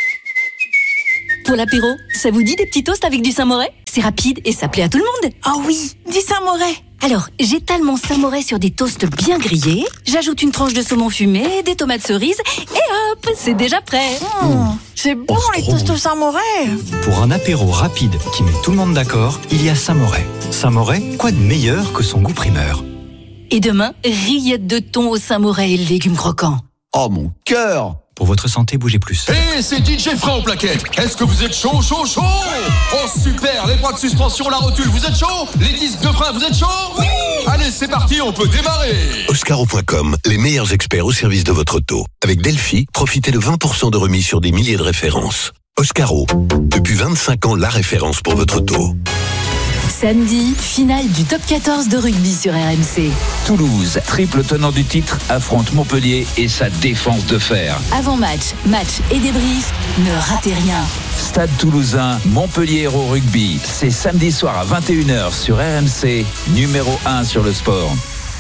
[SPEAKER 8] Pour l'apéro, ça vous dit des petits toasts avec du Saint-Moré ? C'est rapide et ça plaît à tout le monde.
[SPEAKER 23] Oh oui, du Saint-Moré.
[SPEAKER 8] Alors, j'étale mon Saint-Moré sur des toasts bien grillés, j'ajoute une tranche de saumon fumé, des tomates cerises, et hop, c'est déjà prêt.
[SPEAKER 23] C'est bon les toasts au Saint-Moré.
[SPEAKER 24] Pour un apéro rapide qui met tout le monde d'accord, il y a Saint-Moré. Saint-Moré, quoi de meilleur que son goût primeur ?
[SPEAKER 8] Et demain, rillettes de thon au Saint-Moré et légumes croquants.
[SPEAKER 22] Oh mon cœur!
[SPEAKER 24] Pour votre santé, bougez plus.
[SPEAKER 25] Et c'est DJ Frein au plaquettes. Est-ce que vous êtes chaud? Oh super, les bras de suspension, la rotule, vous êtes chaud? Les disques de frein, vous êtes chaud? Oui. Allez, c'est parti, on peut démarrer.
[SPEAKER 10] Oscaro.com, les meilleurs experts au service de votre auto. Avec Delphi, profitez de 20% de remise sur des milliers de références. Oscaro, depuis 25 ans, la référence pour votre auto.
[SPEAKER 8] Samedi, finale du top 14 de rugby sur RMC.
[SPEAKER 6] Toulouse, triple tenant du titre, affronte Montpellier et sa défense de fer.
[SPEAKER 8] Avant-match, match et débrief, ne ratez rien.
[SPEAKER 6] Stade Toulousain, Montpellier Hérault Rugby, c'est samedi soir à 21h sur RMC, numéro 1 sur le sport.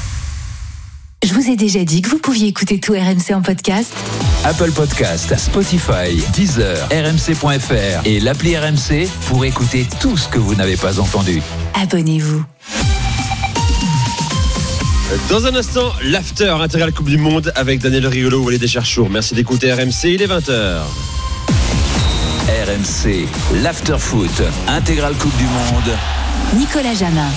[SPEAKER 8] Je vous ai déjà dit que vous pouviez écouter tout RMC en podcast.
[SPEAKER 6] Apple Podcast, Spotify, Deezer, RMC.fr et l'appli RMC pour écouter tout ce que vous n'avez pas entendu.
[SPEAKER 8] Abonnez-vous.
[SPEAKER 26] Dans un instant, l'after intégral Coupe du Monde avec Daniel Riolo, Walid Cherchour. Merci d'écouter RMC, il est 20h.
[SPEAKER 6] RMC, l'after foot, intégral Coupe du Monde.
[SPEAKER 8] Nicolas Jamin.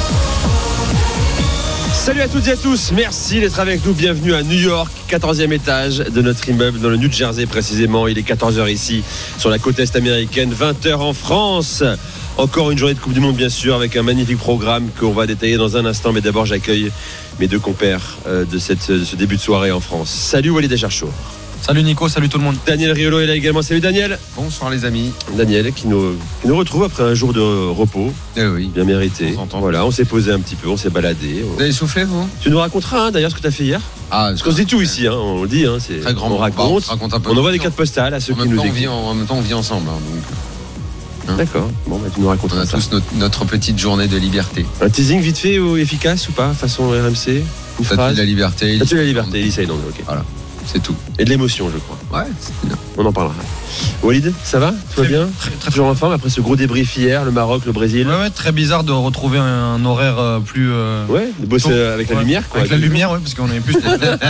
[SPEAKER 26] Salut à toutes et à tous, merci d'être avec nous, bienvenue à New York, 14e étage de notre immeuble dans le New Jersey précisément. Il est 14h ici sur la côte est américaine, 20h en France. Encore une journée de Coupe du Monde bien sûr avec un magnifique programme qu'on va détailler dans un instant, mais d'abord j'accueille mes deux compères de ce début de soirée en France. Salut Walid Cherchour.
[SPEAKER 21] Salut Nico, salut tout le monde.
[SPEAKER 26] Daniel Riolo est là également, salut Daniel.
[SPEAKER 21] Bonsoir les amis.
[SPEAKER 26] Daniel qui nous retrouve après un jour de repos.
[SPEAKER 21] Oui.
[SPEAKER 26] Bien mérité. Voilà, on s'est posé un petit peu, on s'est baladé.
[SPEAKER 21] Vous avez soufflé vous?
[SPEAKER 26] Tu nous raconteras d'ailleurs ce que tu as fait hier. Parce qu'on se dit tout ici, on le dit, c'est
[SPEAKER 21] très grand.
[SPEAKER 26] On raconte,
[SPEAKER 21] un peu
[SPEAKER 26] on envoie des cartes postales à ceux qui nous écoutent.
[SPEAKER 21] En même temps on vit ensemble.
[SPEAKER 26] D'accord, bon tu nous raconteras.
[SPEAKER 21] On a tous notre petite journée de liberté.
[SPEAKER 26] Un teasing vite fait ou efficace ou pas, façon RMC? Une phrase.
[SPEAKER 21] La liberté.
[SPEAKER 26] Statut de la liberté, Elisa Iland, ok.
[SPEAKER 21] Voilà. C'est tout.
[SPEAKER 26] Et de l'émotion, je crois.
[SPEAKER 21] Ouais, c'est bien.
[SPEAKER 26] On en parlera. Walid, ça va? Tout va bien? Très toujours en forme après ce gros débrief hier, le Maroc, le Brésil.
[SPEAKER 21] Ouais, très bizarre de retrouver un horaire plus.
[SPEAKER 26] Ouais, de bosser avec la lumière, quoi.
[SPEAKER 21] Avec la lumière, ouais, parce qu'on est plus.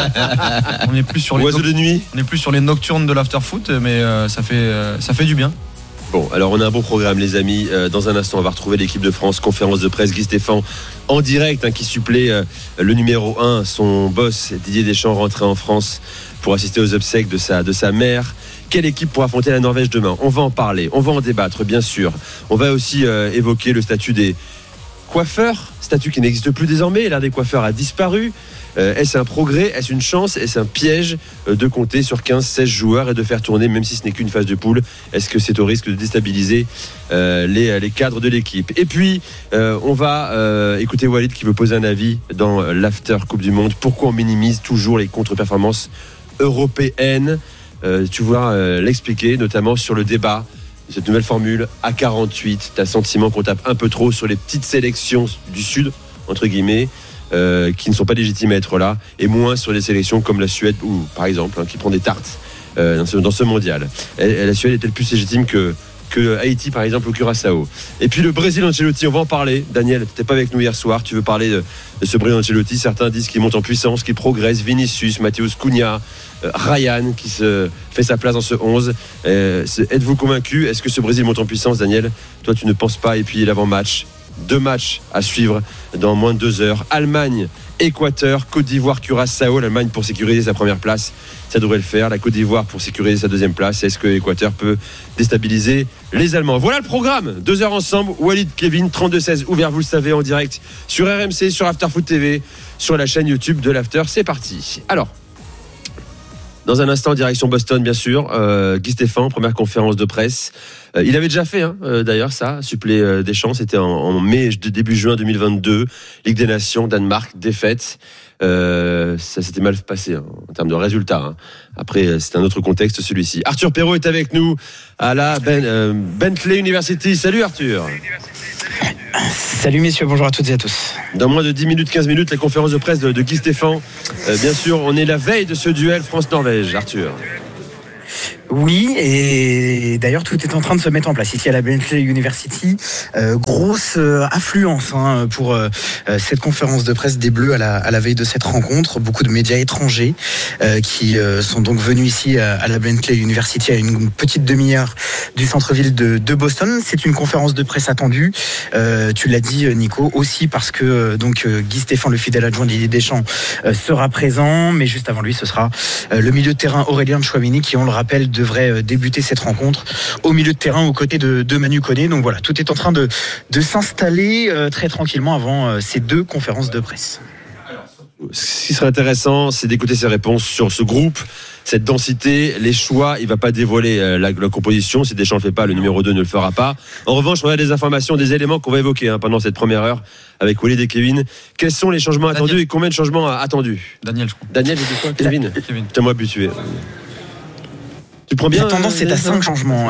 [SPEAKER 21] on est plus sur les.
[SPEAKER 26] Oiseaux de nuit.
[SPEAKER 21] On est plus sur les nocturnes de l'after-foot, mais ça fait du bien.
[SPEAKER 26] Bon, alors on a un beau programme les amis. Dans un instant on va retrouver l'équipe de France, conférence de presse, Guy Stéphane en direct qui supplée le numéro 1, son boss Didier Deschamps rentré en France pour assister aux obsèques de sa mère. Quelle équipe pour affronter la Norvège demain? On va en parler, on va en débattre bien sûr. On va aussi évoquer le statut des coiffeurs, statut qui n'existe plus désormais. L'ère des coiffeurs a disparu. Est-ce un progrès? Est-ce une chance? Est-ce un piège de compter sur 15-16 joueurs et de faire tourner même si ce n'est qu'une phase de poule? Est-ce que c'est au risque de déstabiliser les cadres de l'équipe? Et puis on va écouter Walid qui veut poser un avis dans l'after Coupe du Monde. Pourquoi on minimise toujours les contre-performances européennes? Tu vas l'expliquer notamment sur le débat de cette nouvelle formule A48. T'as le sentiment qu'on tape un peu trop sur les petites sélections du Sud entre guillemets qui ne sont pas légitimes à être là, et moins sur les sélections comme la Suède ou par exemple qui prend des tartes dans ce mondial. La Suède est-elle plus légitime que Haïti par exemple ou Curaçao? Et puis le Brésil Ancelotti, on va en parler. Daniel, tu n'étais pas avec nous hier soir, tu veux parler de ce Brésil Ancelotti. Certains disent qu'il monte en puissance, qu'il progresse. Vinicius, Matheus Cunha, Ryan qui se fait sa place dans ce 11. Êtes-vous convaincu? Est-ce que ce Brésil monte en puissance, Daniel? Toi tu ne penses pas? Et puis l'avant-match, 2 matchs à suivre dans moins de 2 heures. Allemagne, Équateur, Côte d'Ivoire, Curaçao. L'Allemagne pour sécuriser sa première place, ça devrait le faire. La Côte d'Ivoire pour sécuriser sa deuxième place. Est-ce que l'Équateur peut déstabiliser les Allemands? Voilà le programme. 2 heures ensemble. Walid, Kevin, 32-16 ouvert, vous le savez, en direct sur RMC, sur Afterfoot TV, sur la chaîne YouTube de l'After. C'est parti. Alors, dans un instant, direction Boston, bien sûr. Guy Stéphane, première conférence de presse. Il avait déjà fait, d'ailleurs, ça, suppléer Deschamps. C'était en mai, début juin 2022. Ligue des Nations, Danemark, défaite. Ça s'était mal passé en termes de résultats. Après, c'est un autre contexte, celui-ci. Arthur Perrault est avec nous à la Bentley University. Salut Arthur.
[SPEAKER 1] Salut messieurs, bonjour à toutes et à tous.
[SPEAKER 26] Dans moins de 10 minutes, 15 minutes, la conférence de presse de Guy Stéphane. Bien sûr, on est la veille de ce duel France-Norvège, Arthur.
[SPEAKER 1] Oui, et d'ailleurs tout est en train de se mettre en place ici à la Bentley University. Grosse affluence pour cette conférence de presse des Bleus à la veille de cette rencontre. Beaucoup de médias étrangers qui sont donc venus ici à la Bentley University à une petite demi-heure du centre-ville de Boston. C'est une conférence de presse attendue. Tu l'as dit Nico, aussi parce que Guy Stéphane, le fidèle adjoint Didier Deschamps, sera présent. Mais juste avant lui, ce sera le milieu de terrain Aurélien Tchouameni qui, on le rappelle, devrait débuter cette rencontre au milieu de terrain aux côtés de Manu Koné. Donc voilà, tout est en train de s'installer très tranquillement avant ces 2 conférences de presse.
[SPEAKER 26] Ce qui serait intéressant, c'est d'écouter ses réponses sur ce groupe, cette densité, les choix. Il ne va pas dévoiler la composition. Si Deschamps ne le fait pas, le numéro 2 ne le fera pas. En revanche, on a des informations, des éléments qu'on va évoquer pendant cette première heure avec Walid et Kevin. Quels sont les changements attendus et combien de changements attendus?
[SPEAKER 21] Daniel, je crois.
[SPEAKER 26] Daniel, j'ai dit quoi? Kevin. T'es moi habitué. Tu prends bien.
[SPEAKER 1] La tendance est à 5 changements.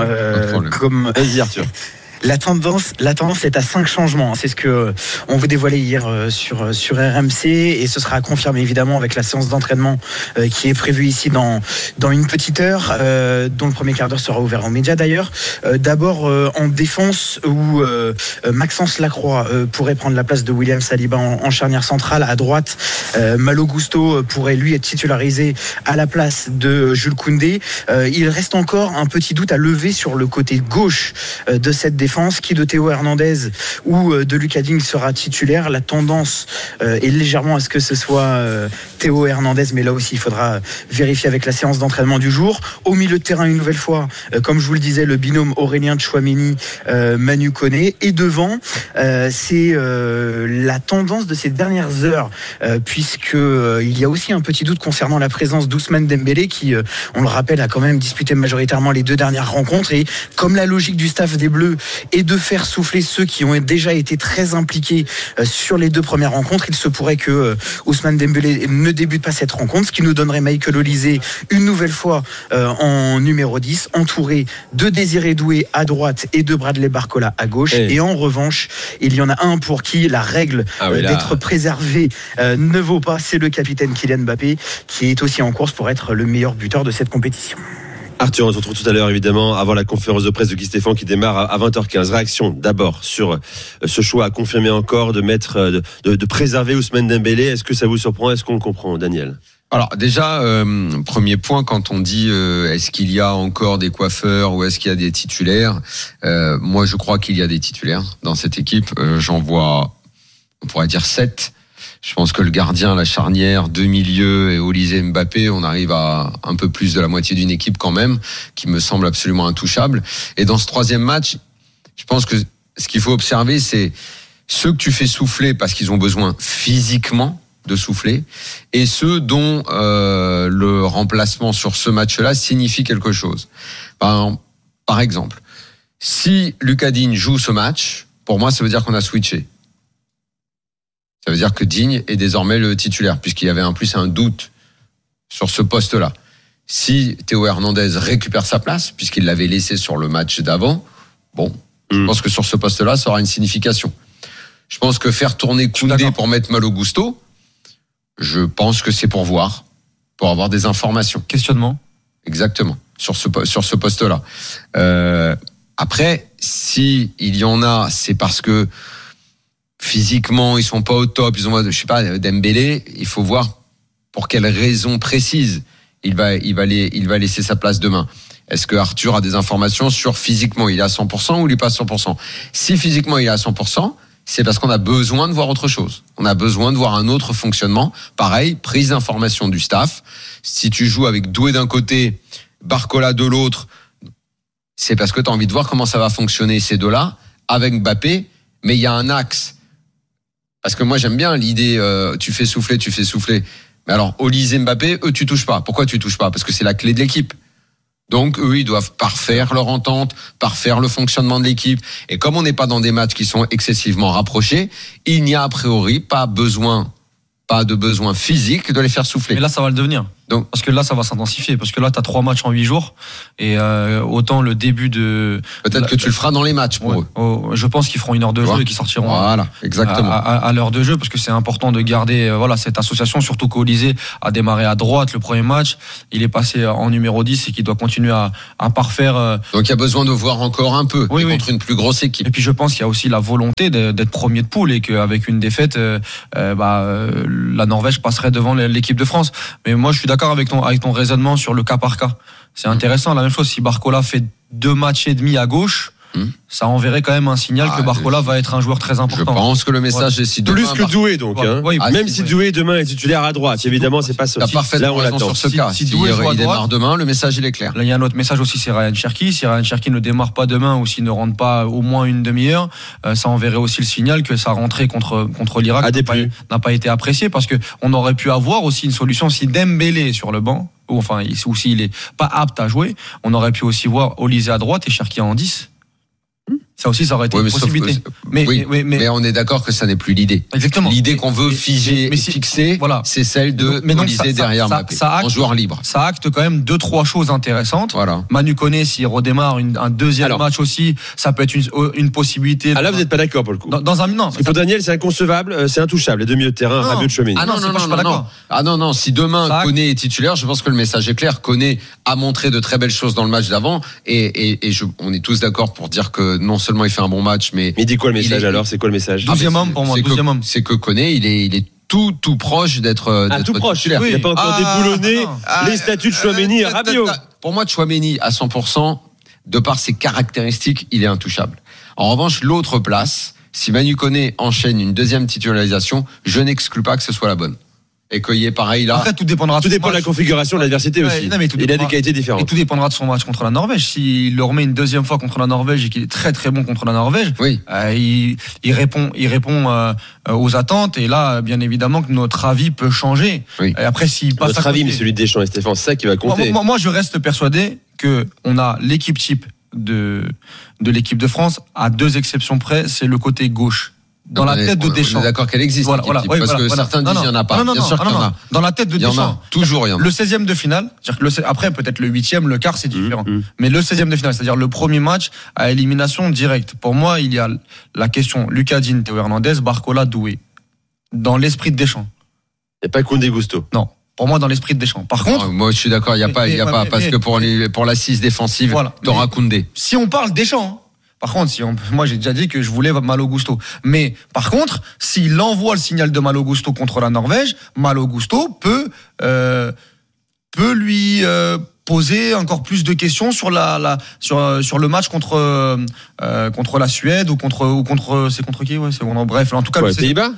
[SPEAKER 26] Vas-y Arthur.
[SPEAKER 1] La tendance est à 5 changements. C'est ce que on vous dévoilait hier sur RMC et ce sera confirmé évidemment avec la séance d'entraînement qui est prévue ici dans une petite heure, dont le premier quart d'heure sera ouvert aux médias d'ailleurs. D'abord en défense où Maxence Lacroix pourrait prendre la place de William Saliba en charnière centrale. À droite, Malo Gusto pourrait lui être titularisé à la place de Jules Koundé. Il reste encore un petit doute à lever sur le côté gauche de cette défense. Qui de Théo Hernandez ou de Lucas Digne sera titulaire? La tendance est légèrement à ce que ce soit Théo Hernandez, mais là aussi il faudra vérifier avec la séance d'entraînement du jour. Au milieu de terrain, une nouvelle fois, comme je vous le disais, le binôme Aurélien Tchouameni, Manu Koné. Et devant, c'est la tendance de ces dernières heures, puisque il y a aussi un petit doute concernant la présence d'Ousmane Dembélé, qui, on le rappelle, a quand même disputé majoritairement les 2 dernières rencontres. Et comme la logique du staff des Bleus et de faire souffler ceux qui ont déjà été très impliqués sur les 2 premières rencontres, il se pourrait que Ousmane Dembélé ne débute pas cette rencontre, ce qui nous donnerait Michael Olise une nouvelle fois en numéro 10, entouré de Désiré Doué à droite et de Bradley Barcola à gauche. Et en revanche, il y en a un pour qui la règle d'être préservé ne vaut pas, c'est le capitaine Kylian Mbappé, qui est aussi en course pour être le meilleur buteur de cette compétition.
[SPEAKER 26] Arthur, on se retrouve tout à l'heure évidemment avant la conférence de presse de Guy Stéphane qui démarre à 20h15. Réaction d'abord sur ce choix à confirmer encore de préserver Ousmane Dembélé. Est-ce que ça vous surprend? Est-ce qu'on le comprend, Daniel?
[SPEAKER 12] Alors déjà, premier point, quand on dit est-ce qu'il y a encore des coiffeurs ou est-ce qu'il y a des titulaires, moi je crois qu'il y a des titulaires dans cette équipe. J'en vois, on pourrait dire 7. Je pense que le gardien, la charnière, 2 milieux et Olise Mbappé, on arrive à un peu plus de la moitié d'une équipe quand même, qui me semble absolument intouchable. Et dans ce 3e match, je pense que ce qu'il faut observer, c'est ceux que tu fais souffler parce qu'ils ont besoin physiquement de souffler et ceux dont le remplacement sur ce match-là signifie quelque chose. Par exemple, si Lucas Digne joue ce match, pour moi, ça veut dire qu'on a switché. Ça veut dire que Digne est désormais le titulaire, puisqu'il y avait un doute sur ce poste-là. Si Théo Hernandez récupère sa place, puisqu'il l'avait laissé sur le match d'avant, je pense que sur ce poste-là, ça aura une signification. Je pense que faire tourner Koundé pour mettre Malo Gusto, je pense que c'est pour voir, pour avoir des informations.
[SPEAKER 21] Questionnement.
[SPEAKER 12] Exactement, sur ce poste-là. Après, si il y en a, c'est parce que physiquement, ils sont pas au top, ils ont, Dembélé, il faut voir pour quelle raison précise il va laisser sa place demain. Est-ce que Arthur a des informations sur physiquement, il est à 100% ou il est pas à 100%? Si physiquement il est à 100%, c'est parce qu'on a besoin de voir autre chose. On a besoin de voir un autre fonctionnement. Pareil, prise d'information du staff. Si tu joues avec Doué d'un côté, Barcola de l'autre, c'est parce que tu as envie de voir comment ça va fonctionner ces deux-là avec Mbappé. Mais il y a un axe. Parce que moi, j'aime bien l'idée, tu fais souffler. Mais alors, Olise et Mbappé, eux, tu touches pas. Pourquoi tu touches pas? Parce que c'est la clé de l'équipe. Donc, eux, ils doivent parfaire leur entente, parfaire le fonctionnement de l'équipe. Et comme on n'est pas dans des matchs qui sont excessivement rapprochés, il n'y a a priori pas de besoin physique de les faire souffler.
[SPEAKER 21] Mais là, ça va le devenir. Donc, parce que là, ça va s'intensifier. Parce que là, tu as 3 matchs en 8 jours. Et autant le début de...
[SPEAKER 12] Peut-être que tu le feras dans les matchs pour eux.
[SPEAKER 21] Je pense qu'ils feront 1 heure de jeu et qu'ils sortiront
[SPEAKER 12] exactement.
[SPEAKER 21] à l'heure de jeu. Parce que c'est important de garder cette association. Surtout qu'Olise a démarré à droite le premier match. Il est passé en numéro 10 et qu'il doit continuer à parfaire.
[SPEAKER 12] Donc il y a besoin de voir encore un peu contre une plus grosse équipe.
[SPEAKER 21] Et puis je pense qu'il y a aussi la volonté d'être premier de poule et qu'avec une défaite, la Norvège passerait devant l'équipe de France. Mais moi, je suis d'accord avec ton raisonnement sur le cas par cas. C'est intéressant. La même chose, si Barcola fait 2 matchs et demi à gauche, ça enverrait quand même un signal que Barcola va être un joueur très important.
[SPEAKER 12] Je pense que le message est si demain...
[SPEAKER 26] Plus que Doué, donc. Même si Doué demain est titulaire à droite, évidemment, c'est pas ça.
[SPEAKER 12] T'as parfaitement raison sur ce cas. Si Doué démarre demain, le message, il est clair.
[SPEAKER 21] Là, il y a un autre message aussi, c'est Ryan Cherki. Si Ryan Cherki ne démarre pas demain ou s'il ne rentre pas au moins une demi-heure, ça enverrait aussi le signal que sa rentrée contre l'Irak n'a pas été appréciée, parce que on aurait pu avoir aussi une solution si Dembélé sur le banc, ou s'il est pas apte à jouer, on aurait pu aussi voir Olise à droite et Cherki en 10. Ça aussi, ça aurait été une possibilité.
[SPEAKER 12] Mais on est d'accord que ça n'est plus l'idée.
[SPEAKER 21] Exactement.
[SPEAKER 12] L'idée qu'on veut fixer, c'est celle de Olise derrière Mbappé, en joueur libre.
[SPEAKER 21] Ça acte quand même 2-3 choses intéressantes. Manu Koné, s'il redémarre un deuxième match aussi, ça peut être une possibilité.
[SPEAKER 26] Là, vous n'êtes pas d'accord pour le coup.
[SPEAKER 21] Dans un minute.
[SPEAKER 26] Pour Daniel, c'est inconcevable, c'est intouchable. Les 2 milieux de terrain, Rabiot, Tchouaméni.
[SPEAKER 12] Non. Si demain Koné est titulaire, je pense que le message est clair. Koné a montré de très belles choses dans le match d'avant, et on est tous d'accord pour dire que non seulement il fait un bon match, mais
[SPEAKER 26] il dit quoi le message alors? C'est quoi le message?
[SPEAKER 21] 12e homme pour moi. 12e homme.
[SPEAKER 12] C'est que Koné, il est tout proche d'être
[SPEAKER 26] tout proche.
[SPEAKER 12] titulaire.
[SPEAKER 26] Il n'a pas encore déboulonné les statuts de Tchouaméni et Rabiot.
[SPEAKER 12] Pour moi, Tchouaméni à 100%, de par ses caractéristiques, il est intouchable. En revanche, l'autre place, si Manu Koné enchaîne une deuxième titularisation, je n'exclus pas que ce soit la bonne. Et qu'il y ait pareil là.
[SPEAKER 21] Après, tout dépendra
[SPEAKER 26] de la configuration, de l'adversité aussi. Il a des qualités différentes.
[SPEAKER 21] Et tout dépendra de son match contre la Norvège. S'il le remet une deuxième fois contre la Norvège et qu'il est très très bon contre la Norvège, il répond aux attentes. Et là, bien évidemment, que notre avis peut changer. Et après, s'il passe
[SPEAKER 26] notre avis, mais celui de Deschamps et Stéphane, c'est ça qui va compter.
[SPEAKER 21] Moi, je reste persuadé que on a l'équipe type de l'équipe de France à 2 exceptions près. C'est le côté gauche. Dans la tête de Deschamps.
[SPEAKER 12] On est d'accord qu'elle existe. Parce que certains disent qu'il n'y en a pas. Bien sûr qu'il y en a.
[SPEAKER 21] Dans la tête de Deschamps.
[SPEAKER 12] Toujours il y en a.
[SPEAKER 21] Le 16e de finale, après peut-être le 8e, le quart c'est différent. Mais le 16e de finale, c'est-à-dire le premier match à élimination directe. Pour moi, il y a la question Lucas Digne, Théo Hernandez, Barcola, Doué. Dans l'esprit de Deschamps.
[SPEAKER 26] Il n'y a pas Koundé Gusto.
[SPEAKER 21] Non. Pour moi, dans l'esprit de Deschamps. Par contre.
[SPEAKER 12] Moi, je suis d'accord, il n'y a pas, parce que pour l'assise défensive, t'auras Koundé.
[SPEAKER 21] Si on parle Deschamps, par contre, moi j'ai déjà dit que je voulais Malo Gusto. Mais par contre, s'il envoie le signal de Malo Gusto contre la Norvège, Malo Gusto peut lui poser encore plus de questions sur sur le match contre la Suède ou contre c'est contre qui c'est bref en tout cas
[SPEAKER 26] les Pays-Bas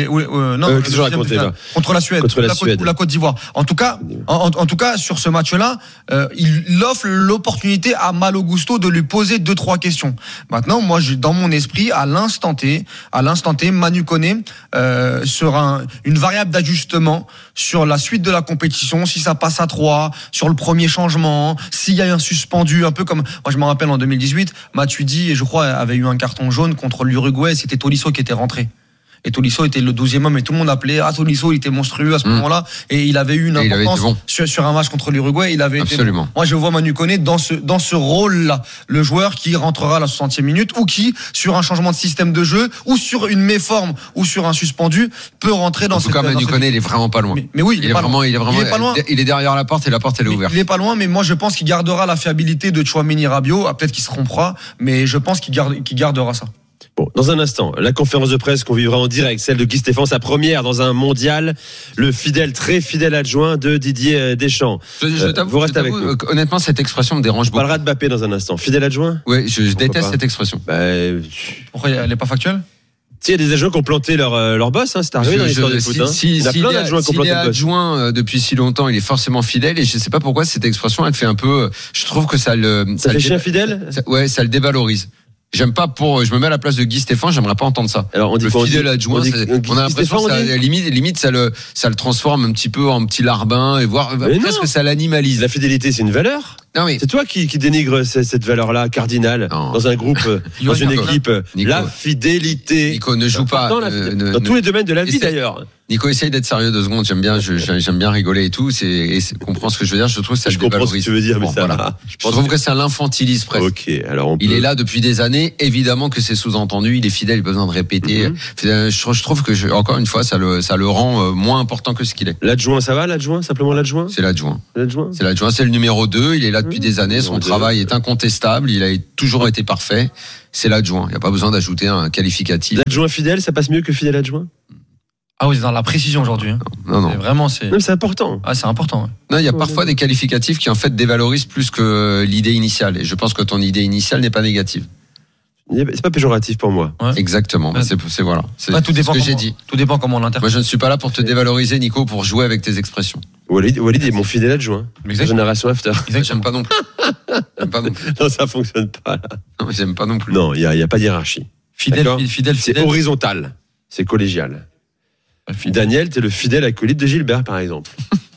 [SPEAKER 21] contre la Suède ou la Côte d'Ivoire. En tout cas sur ce match-là, il offre l'opportunité à Malo Gusto de lui poser 2-3 questions. Maintenant, moi dans mon esprit à l'instant T, Manu Koné sera une variable d'ajustement sur la suite de la compétition, si ça passe à 3, sur le premier changement, s'il y a un suspendu, un peu comme moi je me rappelle en 2018, Matuidi et je crois avait eu un carton jaune contre l'Uruguay, c'était Tolisso qui était rentré. Et Tolisso était le 12e homme et tout le monde appelait Tolisso, il était monstrueux à ce moment-là et il avait eu une importance sur un match contre l'Uruguay, il avait
[SPEAKER 12] Absolument.
[SPEAKER 21] Moi je vois Manu Koné dans ce rôle-là, le joueur qui rentrera à la 60e minute ou qui sur un changement de système de jeu ou sur une méforme ou sur un suspendu peut rentrer dans
[SPEAKER 12] cette. En tout cas, Manu Koné, il est vraiment pas loin.
[SPEAKER 21] Mais oui,
[SPEAKER 12] il est vraiment
[SPEAKER 21] pas loin.
[SPEAKER 12] Il est derrière la porte et la porte elle est ouverte.
[SPEAKER 21] Il est pas loin, mais moi je pense qu'il gardera la fiabilité de Tchouaméni, Rabiot. Peut-être qu'il se trompera, mais je pense qu'il gardera ça.
[SPEAKER 26] Bon, dans un instant, la conférence de presse qu'on vivra en direct, celle de Guy Stéphane, sa première dans un mondial, le très fidèle adjoint de Didier Deschamps.
[SPEAKER 12] Vous restez avec nous. Honnêtement, cette expression me dérange beaucoup.
[SPEAKER 26] On parlera de Mbappé dans un instant. Fidèle adjoint ?
[SPEAKER 12] Oui, je déteste cette expression.
[SPEAKER 21] Pourquoi elle n'est pas factuelle ?
[SPEAKER 26] Il y a des adjoints qui ont planté leur boss, c'est arrivé dans l'histoire du foot. Il y a plein d'adjoints qui ont planté le boss.
[SPEAKER 12] Adjoint depuis si longtemps, il est forcément fidèle et je sais pas pourquoi cette expression, elle fait un peu. Je trouve que ça
[SPEAKER 26] fait chien fidèle.
[SPEAKER 12] Ouais, ça le dévalorise. J'aime pas je me mets à la place de Guy Stéphane, j'aimerais pas entendre ça.
[SPEAKER 26] Alors on dit
[SPEAKER 12] le fidèle adjoint, on a l'impression que ça, limite ça le transforme un petit peu en petit larbin et voire presque que ça l'animalise.
[SPEAKER 26] La fidélité, c'est une valeur.
[SPEAKER 12] Non, mais...
[SPEAKER 26] C'est toi qui dénigre cette valeur-là cardinale dans un groupe, dans une équipe.
[SPEAKER 12] Nico,
[SPEAKER 26] la fidélité.
[SPEAKER 12] Nico, ne joue pas
[SPEAKER 26] dans tous les domaines de la vie d'ailleurs.
[SPEAKER 12] Nico, essaye d'être sérieux 2 secondes. J'aime bien rigoler et tout. Comprends ce que je veux dire. Je trouve que ça le dévalorise.
[SPEAKER 26] Je comprends ce que tu veux dire, mais ça. Voilà.
[SPEAKER 12] Je trouve que ça l'infantilise presque.
[SPEAKER 26] Ok, alors
[SPEAKER 12] il est là depuis des années. Évidemment que c'est sous-entendu. Il est fidèle. Il a besoin de répéter. Je trouve que encore une fois, ça le rend moins important que ce qu'il est.
[SPEAKER 26] L'adjoint, ça va, l'adjoint, simplement l'adjoint.
[SPEAKER 12] C'est l'adjoint.
[SPEAKER 26] C'est l'adjoint.
[SPEAKER 12] C'est le numéro 2. Il est là depuis des années. Son travail est incontestable. Il a toujours été parfait. C'est l'adjoint. Il n'y a pas besoin d'ajouter un qualificatif.
[SPEAKER 26] L'adjoint fidèle, ça passe mieux que fidèle adjoint.
[SPEAKER 21] Ah oui, c'est dans la précision aujourd'hui.
[SPEAKER 12] Non.
[SPEAKER 21] Vraiment,
[SPEAKER 26] c'est important.
[SPEAKER 21] Ah, c'est important. Ouais.
[SPEAKER 12] Non, il y a parfois des qualificatifs qui en fait dévalorisent plus que l'idée initiale. Et je pense que ton idée initiale n'est pas négative.
[SPEAKER 26] C'est pas péjoratif pour moi.
[SPEAKER 12] Ouais. Exactement. Ouais. C'est voilà. C'est
[SPEAKER 21] tout dépend
[SPEAKER 12] ce que j'ai dit.
[SPEAKER 21] Tout dépend comment on l'interprète.
[SPEAKER 12] Moi, je ne suis pas là pour te dévaloriser, Nico, pour jouer avec tes expressions.
[SPEAKER 26] Walid est mon fidèle adjoint. Génération After.
[SPEAKER 12] J'aime pas non plus.
[SPEAKER 26] Non, ça fonctionne pas là.
[SPEAKER 12] Non, mais j'aime pas non plus.
[SPEAKER 26] Non, il y a pas de hiérarchie.
[SPEAKER 21] Fidèle.
[SPEAKER 26] C'est horizontal. C'est collégial. Daniel, t'es le fidèle acolyte de Gilbert, par exemple.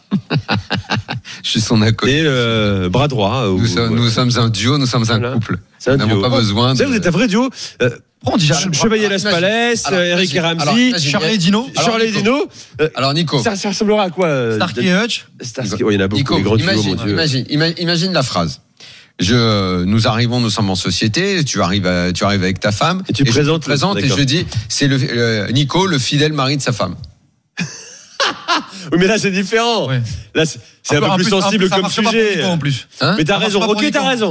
[SPEAKER 12] Je suis son acolyte.
[SPEAKER 26] Et le bras droit.
[SPEAKER 12] Nous sommes un duo, nous sommes un couple.
[SPEAKER 26] C'est un duo.
[SPEAKER 12] Nous n'avons pas besoin.
[SPEAKER 26] Vous savez, vous êtes un vrai duo. Chevalier Las Palais, Eric et Ramsey,
[SPEAKER 21] Charlie Dino.
[SPEAKER 12] Alors Nico.
[SPEAKER 26] Ça ressemblera à quoi
[SPEAKER 21] Starkey et Hutch.
[SPEAKER 26] Il y en a beaucoup.
[SPEAKER 12] Nico, imagine la phrase. Nous arrivons, nous sommes en société. Tu arrives avec ta femme.
[SPEAKER 26] Et tu présentes
[SPEAKER 12] et je dis, c'est Nico, le fidèle mari de sa femme.
[SPEAKER 26] Oui, mais là c'est différent. Ouais. Là c'est un peu plus sensible comme sujet.
[SPEAKER 21] En plus.
[SPEAKER 26] Mais t'as raison. Ok, t'as raison.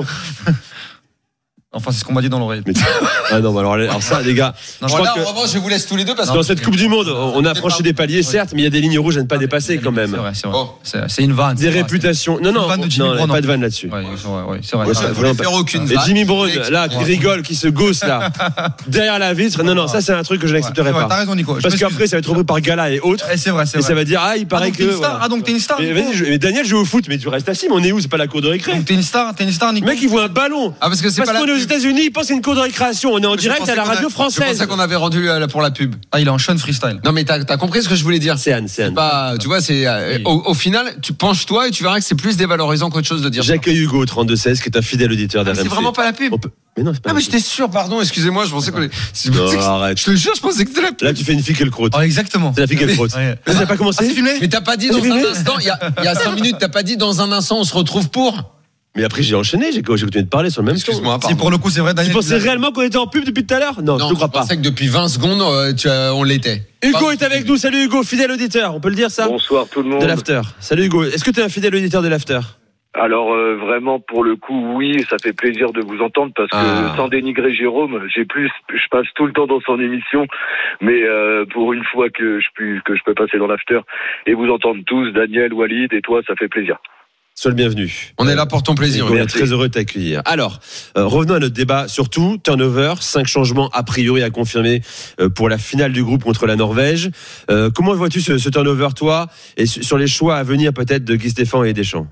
[SPEAKER 21] Enfin, c'est ce qu'on m'a dit dans l'oreille.
[SPEAKER 26] Ah non, alors ça, les gars.
[SPEAKER 12] En revanche, je vous laisse tous les deux parce que
[SPEAKER 26] dans cette Coupe du Monde, on a franchi des paliers, certes, mais il y a des lignes rouges à ne pas dépasser quand même.
[SPEAKER 21] C'est vrai. C'est une vanne.
[SPEAKER 26] Des réputations. Non, pas de vanne là-dessus.
[SPEAKER 21] C'est vrai.
[SPEAKER 12] Je voulais faire aucune vanne.
[SPEAKER 26] Et Jimmy Brown, là, qui rigole, qui se gausse là, derrière la vitre. Non, ça c'est un truc que je n'accepterai pas.
[SPEAKER 21] T'as raison, Nico.
[SPEAKER 26] Parce qu'après, ça va être repris par Gala et autres.
[SPEAKER 21] C'est vrai.
[SPEAKER 26] Et ça va dire, il paraît que.
[SPEAKER 21] Ah, donc t'es une star.
[SPEAKER 26] Mais Daniel joue au foot, mais tu restes assis, mais on est où? C'est pas la cour de récré.
[SPEAKER 21] Donc t'es une star, Nico.
[SPEAKER 26] Le mec, il voit un ballon.
[SPEAKER 12] Ah, parce
[SPEAKER 26] qu'on est aux États-Unis, il pense une cour de récréation. On est en direct à la radio française.
[SPEAKER 12] C'est pour ça qu'on avait rendu pour la pub.
[SPEAKER 21] Ah, il est en Sean freestyle.
[SPEAKER 12] Non, mais t'as compris ce que je voulais dire.
[SPEAKER 26] C'est Anne.
[SPEAKER 12] Tu vois, au final, tu penches-toi et tu verras que c'est plus dévalorisant qu'autre chose de dire.
[SPEAKER 26] J'accueille Hugo 3216 qui est un fidèle auditeur d'RMC.
[SPEAKER 12] C'est vraiment pas la pub.
[SPEAKER 26] Mais non, c'est pas.
[SPEAKER 12] Ah, mais j'étais sûr, pardon, excusez-moi, je pensais que.
[SPEAKER 26] Arrête.
[SPEAKER 12] Je te jure, je pensais que c'était la pub.
[SPEAKER 26] Là, tu fais une Fickelkraut.
[SPEAKER 21] Ah, exactement.
[SPEAKER 26] C'est la Fickelkraut. Ça n'a pas commencé.
[SPEAKER 21] C'est filmé.
[SPEAKER 12] Mais t'as pas dit dans un instant, il y a 5 minutes, t'as pas dit dans un instant, on se retrouve pour.
[SPEAKER 26] Mais après, j'ai enchaîné, j'ai continué de parler sur le même ton.
[SPEAKER 12] Excuse-moi,
[SPEAKER 21] si pour le coup, c'est vrai, Daniel.
[SPEAKER 26] Tu pensais réellement qu'on était en pub depuis tout à l'heure? Non, je ne crois pas.
[SPEAKER 12] Je pensais que depuis 20 secondes, on l'était.
[SPEAKER 26] Hugo est avec nous. Salut Hugo, fidèle auditeur, on peut le dire ça?
[SPEAKER 5] Bonsoir tout le monde.
[SPEAKER 26] De l'After. Salut Hugo, est-ce que tu es un fidèle auditeur de l'After?
[SPEAKER 5] Alors vraiment pour le coup oui, ça fait plaisir de vous entendre parce que sans dénigrer Jérôme, je passe tout le temps dans son émission, mais pour une fois que je peux passer dans l'After et vous entendre tous, Daniel, Walid et toi, ça fait plaisir.
[SPEAKER 26] Sois le bienvenu.
[SPEAKER 12] On est là pour ton plaisir.
[SPEAKER 26] On est très heureux de t'accueillir. Alors, revenons à notre débat. Surtout, turnover, 5 changements a priori à confirmer pour la finale du groupe contre la Norvège. Comment vois-tu ce turnover, toi, et sur les choix à venir peut-être de Guy Stéphane et Deschamps?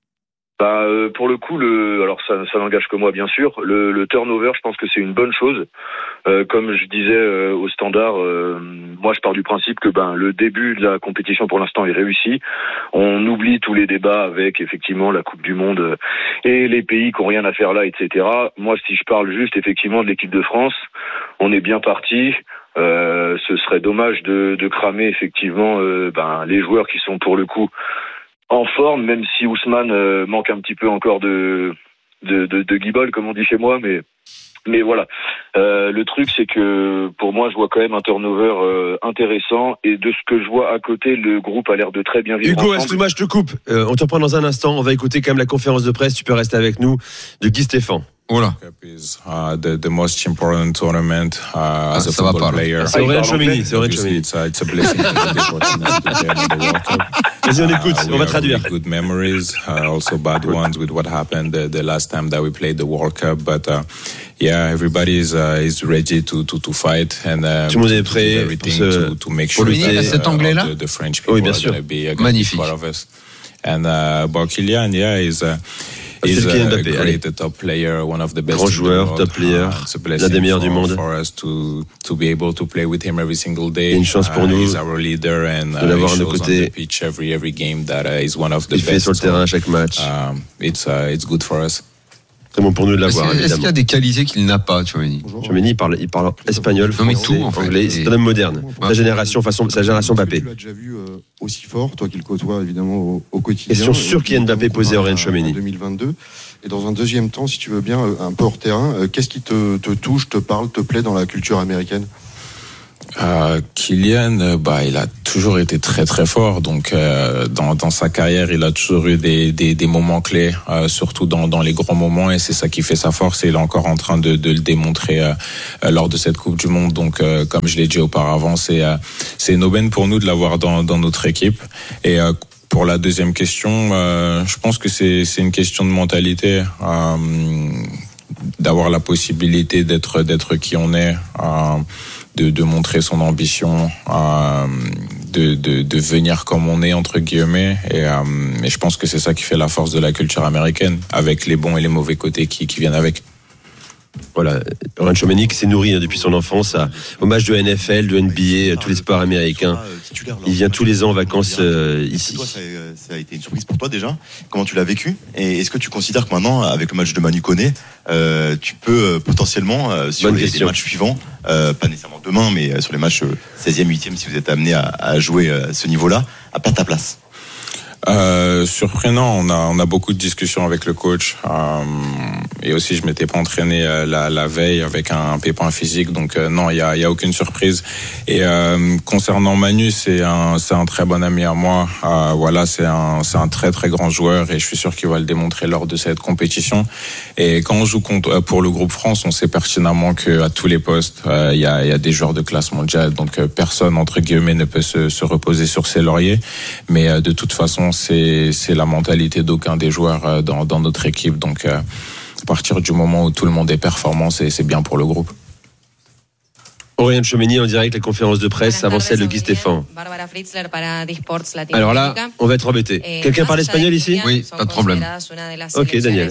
[SPEAKER 5] Pour le coup, alors ça n'engage que moi bien sûr. Le turnover, je pense que c'est une bonne chose. Comme je disais au standard, moi je pars du principe que le début de la compétition pour l'instant est réussi. On oublie tous les débats avec effectivement la Coupe du Monde et les pays qui n'ont rien à faire là, etc. Moi, si je parle juste effectivement de l'équipe de France, on est bien parti. Ce serait dommage de cramer effectivement les joueurs qui sont pour le coup en forme, même si Ousmane manque un petit peu encore de guibole, comme on dit chez moi, mais voilà. Le truc, c'est que pour moi, je vois quand même un turnover intéressant, et de ce que je vois à côté, le groupe a l'air de très bien vivre.
[SPEAKER 26] Hugo, excuse-moi, je te coupe. On te reprend dans un instant. On va écouter quand même la conférence de presse. Tu peux rester avec nous de Guy Stéphane.
[SPEAKER 12] Voilà.
[SPEAKER 13] The most important tournament as a football player.
[SPEAKER 26] C'est Aurélien Chomini. It's
[SPEAKER 13] a blessing to be fortunate to be in the World Cup.
[SPEAKER 26] Vas-y, on écoute, on va traduire.
[SPEAKER 13] Good memories, also bad ones with what happened the last time that we played the World Cup, but yeah, everybody is ready to fight and
[SPEAKER 26] tout le monde est prêt
[SPEAKER 13] to make sure
[SPEAKER 21] that cet anglais-là.
[SPEAKER 13] The French people
[SPEAKER 26] oui, bien sûr.
[SPEAKER 13] magnifique. Part of us. And but Kylian, yeah, is
[SPEAKER 26] He's a
[SPEAKER 13] great top player, one of the best.
[SPEAKER 26] Grand joueur, top player, l'un des meilleurs du monde.
[SPEAKER 13] For us to be able to play with him every single day.
[SPEAKER 26] Une chance pour nous
[SPEAKER 13] he's our leader and
[SPEAKER 26] de l'avoir à nos côtés.
[SPEAKER 13] On the pitch every game that is one of the best.
[SPEAKER 26] Il fait sur le terrain à chaque match.
[SPEAKER 13] It's good for us.
[SPEAKER 26] Très bon pour nous de l'avoir.
[SPEAKER 12] Est-ce qu'il y a des qualités qu'il n'a pas, Tchouaméni?
[SPEAKER 26] Tchouaméni, il parle espagnol, français, anglais. C'est un homme moderne. Sa génération Mbappé.
[SPEAKER 4] Tu l'as déjà vu aussi fort, toi qui le côtoies évidemment au quotidien.
[SPEAKER 26] Question sur Kylian Mbappé posée à Aurélien Tchouaméni.
[SPEAKER 4] En 2022. Et dans un deuxième temps, si tu veux bien, un peu hors terrain, qu'est-ce qui te touche, te parle, te plaît dans la culture américaine?
[SPEAKER 13] Kylian, il a toujours été très très fort. Donc dans sa carrière, il a toujours eu des moments clés, surtout dans les grands moments, et c'est ça qui fait sa force. Et il est encore en train de le démontrer lors de cette Coupe du Monde. Donc comme je l'ai dit auparavant, c'est une aubaine pour nous de l'avoir dans notre équipe. Et pour la deuxième question, je pense que c'est une question de mentalité, d'avoir la possibilité d'être qui on est. De montrer son ambition, de venir comme on est entre guillemets, et je pense que c'est ça qui fait la force de la culture américaine, avec les bons et les mauvais côtés qui viennent avec.
[SPEAKER 26] Voilà, Aurélien Tchouaméni qui s'est nourri depuis son enfance au match de NFL, de NBA, tous les sports américains. Il vient tous les ans en vacances ici.
[SPEAKER 11] Toi, ça a été une surprise pour toi déjà. Comment tu l'as vécu? Et est-ce que tu considères que maintenant, avec le match de Manu Koné, tu peux potentiellement, sur les matchs suivants, pas nécessairement demain, mais sur les matchs 16e, 8e, si vous êtes amené à jouer à ce niveau-là, à perdre ta place?
[SPEAKER 13] Surprenant, on a beaucoup de discussions avec le coach, et aussi je m'étais pas entraîné la veille avec un pépin physique, donc non, il y a aucune surprise. Et concernant Manu, c'est un très bon ami à moi. Voilà, c'est un très très grand joueur, et je suis sûr qu'il va le démontrer lors de cette compétition. Et quand on joue pour le groupe France, on sait pertinemment que à tous les postes, il y a des joueurs de classe mondiale, donc personne entre guillemets ne peut se reposer sur ses lauriers. Mais de toute façon, c'est la mentalité d'aucun des joueurs dans notre équipe. Donc à partir du moment où tout le monde est performant, c'est bien pour le groupe.
[SPEAKER 26] Aurélien Tchouaméni en direct, la conférence de presse avant celle de Guy Stéphane. Alors là, on va être embêté. Quelqu'un parle espagnol ici?
[SPEAKER 12] Oui, pas de problème.
[SPEAKER 26] Ok, Daniel.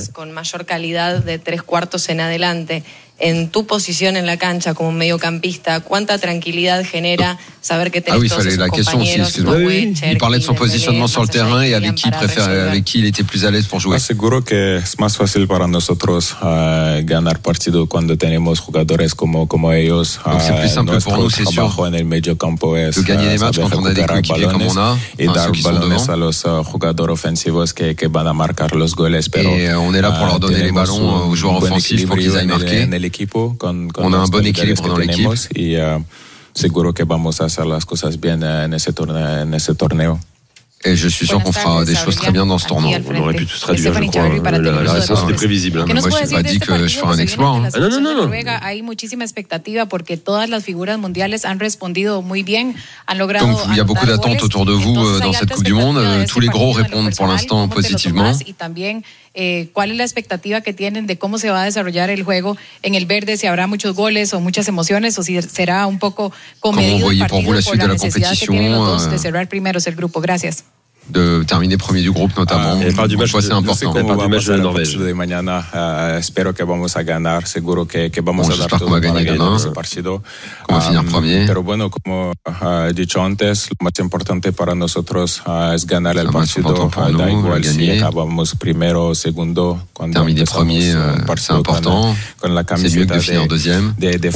[SPEAKER 14] En tu posición en la cancha como mediocampista, cuánta tranquilidad genera saber que tenés todos esos compañeros.
[SPEAKER 12] Il parlait de son positionnement sur le terrain et avec qui il était plus à l'aise pour jouer.
[SPEAKER 13] Seguro que es más fácil para nosotros ganar partido cuando tenemos jugadores como ellos.
[SPEAKER 12] Donc c'est plus simple pour nous, c'est sûr,
[SPEAKER 13] en el medio campo es
[SPEAKER 12] de gagner les matchs quand on a des coéquipiers comme on a,
[SPEAKER 13] et dar balones a los jugadores ofensivos que van a marcar los goles.
[SPEAKER 12] Et on est là pour leur donner les ballons aux joueurs offensifs pour qu'ils aillent marquer. On a un bon équilibre dans l'équipe.
[SPEAKER 13] Y seguro que vamos a hacer las cosas bien en ese torneo.
[SPEAKER 12] Et je suis sûr qu'on fera des choses très bien dans ce tournoi.
[SPEAKER 26] On aurait pu tout traduire, je crois. La réponse était prévisible.
[SPEAKER 12] Moi, je n'ai pas dit que je ferai un exploit.
[SPEAKER 14] Non. Hay muchísima expectativa porque todas las figuras mundiales han respondido muy bien, han logrado.
[SPEAKER 12] Donc il y a beaucoup d'attentes autour de vous dans cette Coupe du Monde. Tous les gros répondent pour l'instant positivement.
[SPEAKER 14] ¿Cuál es la expectativa que tienen de cómo se va a desarrollar el juego en el verde? Si habrá muchos goles o muchas emociones, o si será un poco comedido el partido por la necesidad que tienen los dos de cerrar primeros el grupo. Gracias.
[SPEAKER 12] De terminer premier du groupe notamment.
[SPEAKER 26] Elle parle du match, c'est important. Elle parle du match de la Norvège.
[SPEAKER 13] De mañana, espero que vamos a ganar. Seguro que vamos a dar todo
[SPEAKER 12] para ganar
[SPEAKER 13] ese partido.
[SPEAKER 12] On va finir premier.
[SPEAKER 13] Pero bueno, como he dicho antes, lo más importante para nosotros es ganar el partido. Da igual si acabamos primero o segundo.
[SPEAKER 12] Terminer premier, c'est important. C'est mieux que de finir deuxième.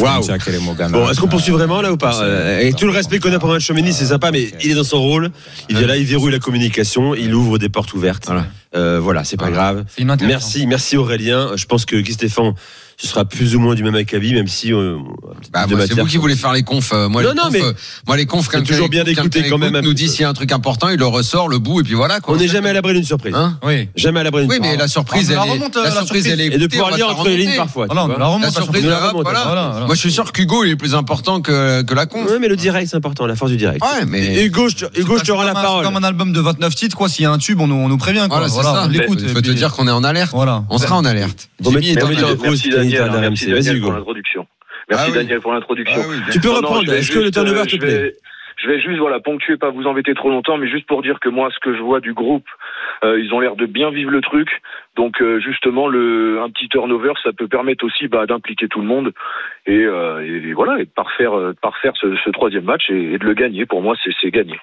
[SPEAKER 26] Bon, est-ce qu'on poursuit vraiment là ou pas? Et tout le respect qu'on a pour Tchouaméni, c'est sympa, mais il est dans son rôle. Il vient là, il verrouille la communication, il ouvre des portes ouvertes. Voilà, c'est pas grave. Merci Aurélien. Je pense que Guy Stéphane, ce sera plus ou moins du même acabit, même si
[SPEAKER 12] c'est vous qui voulez faire les confs. Moi les confs,
[SPEAKER 26] c'est toujours bien d'écouter quand même.
[SPEAKER 12] Nous dit s'il y a un truc important, il le ressort, le bout, et puis voilà.
[SPEAKER 26] On n'est jamais à l'abri d'une surprise.
[SPEAKER 12] Oui.
[SPEAKER 26] Jamais à l'abri d'une surprise.
[SPEAKER 12] Oui, mais la surprise, elle est.
[SPEAKER 26] Et de pouvoir lire entre les lignes parfois.
[SPEAKER 12] La surprise, voilà. Moi, je suis sûr qu'Hugo, il est plus important que la conf.
[SPEAKER 26] Oui, mais le direct, c'est important, la force du direct.
[SPEAKER 12] Ouais, mais
[SPEAKER 26] Hugo, je te rends la parole.
[SPEAKER 21] Comme un album de 29 titres, quoi. S'il y a un tube, on nous prévient.
[SPEAKER 12] Voilà, c'est ça. Il faut te dire qu'on est en alerte. On sera en alerte.
[SPEAKER 26] Merci moniteur de RMC. Vas-y, Hugo.
[SPEAKER 5] Merci Daniel pour l'introduction.
[SPEAKER 26] Tu peux reprendre. Est-ce que le turnover te plaît?
[SPEAKER 5] Je vais juste ponctuer, pas vous embêter trop longtemps, mais juste pour dire que moi, ce que je vois du groupe, ils ont l'air de bien vivre le truc. Donc justement, un petit turnover, ça peut permettre aussi d'impliquer tout le monde et voilà, et de parfaire ce troisième match et de le gagner. Pour moi, c'est gagné.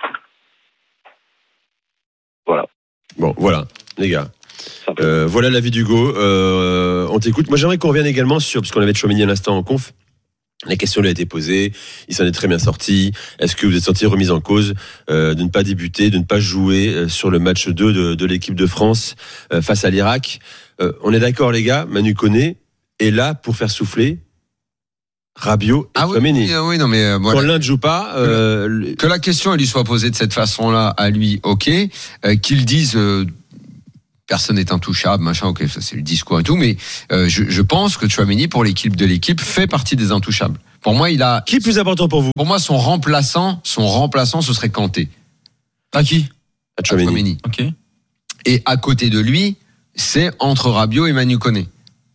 [SPEAKER 5] Voilà.
[SPEAKER 26] Bon, voilà, les gars. Voilà l'avis d'Hugo. On t'écoute. Moi, j'aimerais qu'on revienne également sur, parce qu'on avait Tchouaméni à l'instant en conf. La question lui a été posée, il s'en est très bien sorti. Est-ce que vous êtes senti remis en cause de ne pas débuter, de ne pas jouer sur le match 2 de l'équipe de France face à l'Irak? On est d'accord les gars, Manu Koné est là pour faire souffler Rabiot et Tchouaméni.
[SPEAKER 12] Oui, non mais
[SPEAKER 26] quand l'un ne joue pas,
[SPEAKER 12] que la question elle lui soit posée de cette façon-là à lui, ok, qu'il dise personne n'est intouchable, machin, ok, ça c'est le discours et tout, mais je pense que Tchouaméni, pour l'équipe fait partie des intouchables. Pour moi,
[SPEAKER 26] Qui est plus important pour vous?
[SPEAKER 12] Pour moi, son remplaçant, ce serait Kanté.
[SPEAKER 21] À qui?
[SPEAKER 26] À Tchouaméni.
[SPEAKER 21] Ok.
[SPEAKER 12] Et à côté de lui, c'est entre Rabiot et Manu Koné.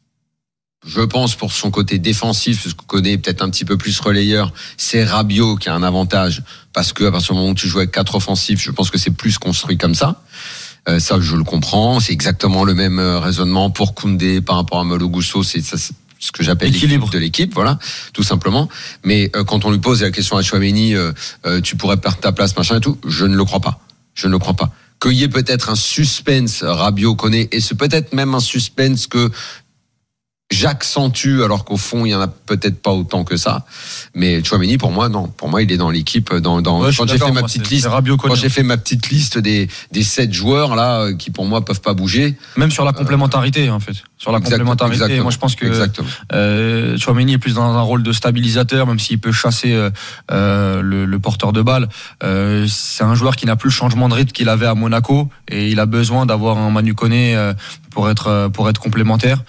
[SPEAKER 12] Je pense pour son côté défensif, parce que Koné est peut-être un petit peu plus relayeur, c'est Rabiot qui a un avantage, parce que à partir du moment où tu joues avec 4 offensifs, je pense que c'est plus construit comme ça. Ça, je le comprends. C'est exactement le même raisonnement pour Koundé par rapport à Malo Gusto. C'est ce que j'appelle l'équilibre de l'équipe, voilà, tout simplement. Mais quand on lui pose la question à Tchouaméni, tu pourrais perdre ta place, machin et tout, je ne le crois pas. Qu'il y ait peut-être un suspense Rabiot Koné, et c'est peut-être même un suspense que j'accentue, alors qu'au fond il y en a peut-être pas autant que ça, mais Tchouaméni pour moi non, pour moi il est dans l'équipe quand j'ai fait ma petite liste, quand j'ai fait ma petite liste des 7 joueurs là qui pour moi peuvent pas bouger,
[SPEAKER 21] même sur la complémentarité en fait, sur la complémentarité, moi je pense que Tchouaméni est plus dans un rôle de stabilisateur, même s'il peut chasser le porteur de balle. C'est un joueur qui n'a plus le changement de rythme qu'il avait à Monaco, et il a besoin d'avoir un Manu Koné pour être complémentaire.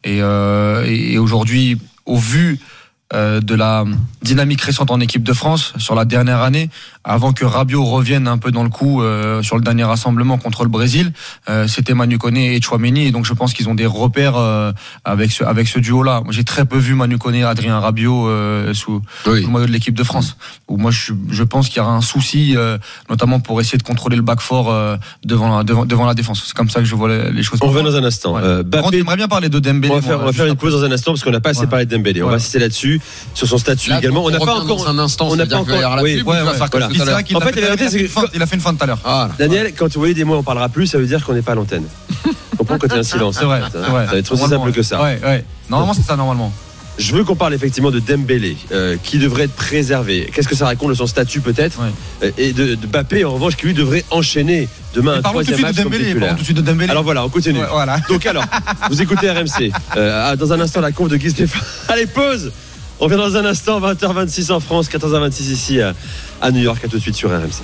[SPEAKER 21] Et aujourd'hui, au vu de la dynamique récente en équipe de France sur la dernière année, avant que Rabiot revienne un peu dans le coup sur le dernier rassemblement contre le Brésil, c'était Manu Koné et Tchouaméni, et donc je pense qu'ils ont des repères avec ce duo-là. Moi, j'ai très peu vu Manu Koné et Adrien Rabiot sous le maillot de l'équipe de France. Où moi, je pense qu'il y aura un souci, notamment pour essayer de contrôler le back four devant la défense. C'est comme ça que je vois les choses.
[SPEAKER 26] On revient dans un instant.
[SPEAKER 21] J'aimerais bien parler de Dembélé.
[SPEAKER 26] On va faire une pause dans un instant parce qu'on n'a pas assez parlé de Dembélé. On va insister là-dessus. Sur son statut là, également. On n'a pas encore.
[SPEAKER 12] Un instant,
[SPEAKER 26] on n'a pas encore.
[SPEAKER 21] Voilà. C'est vrai qu'il a fait une fin tout à l'heure.
[SPEAKER 26] Daniel, quand vous voyez des mots, on parlera plus, ça veut dire qu'on n'est pas à l'antenne. On comprend quand il y a un silence.
[SPEAKER 21] C'est vrai.
[SPEAKER 26] Ça va être aussi simple que ça.
[SPEAKER 21] Normalement, c'est ça, normalement.
[SPEAKER 26] Je veux qu'on parle effectivement de Dembélé, qui devrait être préservé. Qu'est-ce que ça raconte de son statut peut-être, et de Mbappé en revanche, qui lui devrait enchaîner demain un troisième match comme titulaire. Alors voilà, on continue. Donc alors, vous écoutez RMC. Dans un instant, la conf de Guy Stéphane. Allez, pause. On revient dans un instant, 20h26 en France, 14h26 ici à New York. À tout de suite sur RMC.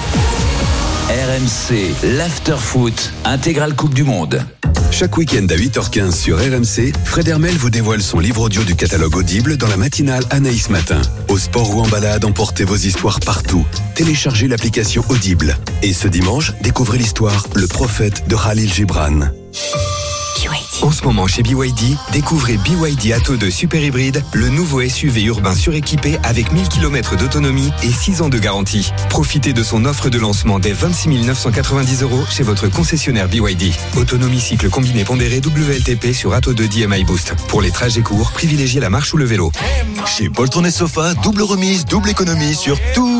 [SPEAKER 6] RMC, l'after-foot, intégrale Coupe du Monde.
[SPEAKER 2] Chaque week-end à 8h15 sur RMC, Fred Hermel vous dévoile son livre audio du catalogue Audible dans la matinale Anaïs Matin. Au sport ou en balade, emportez vos histoires partout. Téléchargez l'application Audible. Et ce dimanche, découvrez l'histoire Le Prophète de Khalil Gibran. En ce moment chez BYD, découvrez BYD Atto 2 Super Hybride, le nouveau SUV urbain suréquipé avec 1000 km d'autonomie et 6 ans de garantie. Profitez de son offre de lancement dès 26 990 € chez votre concessionnaire BYD. Autonomie cycle combiné pondéré WLTP sur Atto 2 DMI Boost. Pour les trajets courts, privilégiez la marche ou le vélo.
[SPEAKER 3] Chez Poltron et Sofa, double remise, double économie sur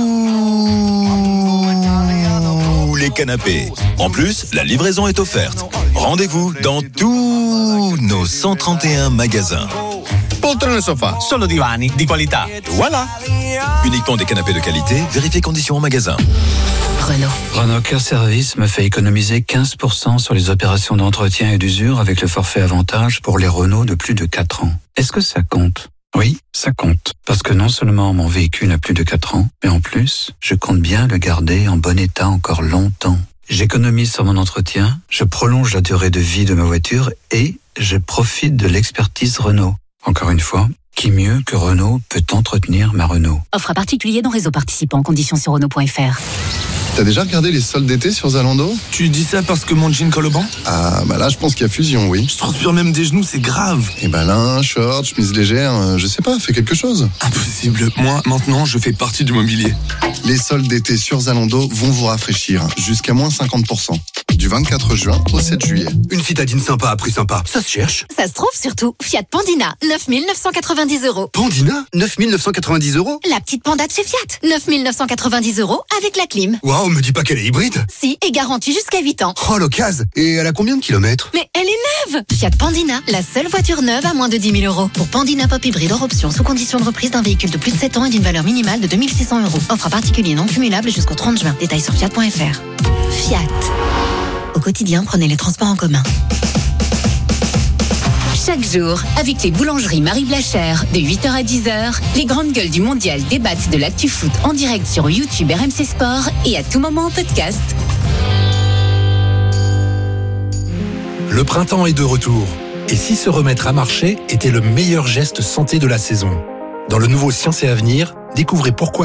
[SPEAKER 3] les canapés. En plus, la livraison est offerte. Rendez-vous dans tous nos 131 magasins.
[SPEAKER 9] Poltrone Sofa, solo divani di qualità. Voilà.
[SPEAKER 3] Uniquement des canapés de qualité, vérifiez conditions en magasin.
[SPEAKER 24] Renault Care Service me fait économiser 15% sur les opérations d'entretien et d'usure avec le forfait avantage pour les Renault de plus de 4 ans. Est-ce que ça compte ? Oui, ça compte. Parce que non seulement mon véhicule a plus de 4 ans, mais en plus, je compte bien le garder en bon état encore longtemps. J'économise sur mon entretien, je prolonge la durée de vie de ma voiture et je profite de l'expertise Renault. Encore une fois, qui mieux que Renault peut entretenir ma Renault ?
[SPEAKER 8] Offre à particulier dans réseau participant, conditions sur Renault.fr.
[SPEAKER 7] T'as déjà regardé les soldes d'été sur Zalando?
[SPEAKER 15] Tu dis ça parce que mon jean colle au banc?
[SPEAKER 7] Ah, bah là, je pense qu'il y a fusion, oui.
[SPEAKER 15] Je transpire même des genoux, c'est grave.
[SPEAKER 7] Et bah là, short, chemise légère, je sais pas, fais quelque chose.
[SPEAKER 15] Impossible. Moi, maintenant, je fais partie du mobilier.
[SPEAKER 7] Les soldes d'été sur Zalando vont vous rafraîchir, jusqu'à moins 50%. Du 24 juin au 7 juillet.
[SPEAKER 16] Une citadine sympa à prix sympa, ça se cherche.
[SPEAKER 17] Ça se trouve surtout. Fiat Pandina, 9 990 €.
[SPEAKER 16] Pandina, 9 990 €.
[SPEAKER 17] La petite panda de chez Fiat, 9 990 € avec la clim.
[SPEAKER 16] Waouh, me dis pas qu'elle est hybride.
[SPEAKER 17] Si, et garantie jusqu'à 8 ans.
[SPEAKER 16] Oh, l'occasion. Et elle a combien de kilomètres?
[SPEAKER 17] Mais elle est neuve. Fiat Pandina, la seule voiture neuve à moins de 10 000 €. Pour Pandina Pop Hybride hors option, sous condition de reprise d'un véhicule de plus de 7 ans et d'une valeur minimale de 2 600 €. Offre à particulier non cumulable jusqu'au 30 juin. Détails sur fiat.fr. Fiat. Au quotidien, prenez les transports en commun. Chaque jour, avec les boulangeries Marie Blachère, de 8h à 10h, les grandes gueules du mondial débattent de l'actu foot en direct sur YouTube RMC Sport et à tout moment en podcast.
[SPEAKER 19] Le printemps est de retour. Et si se remettre à marcher était le meilleur geste santé de la saison? Dans le nouveau Science et Avenir, découvrez pourquoi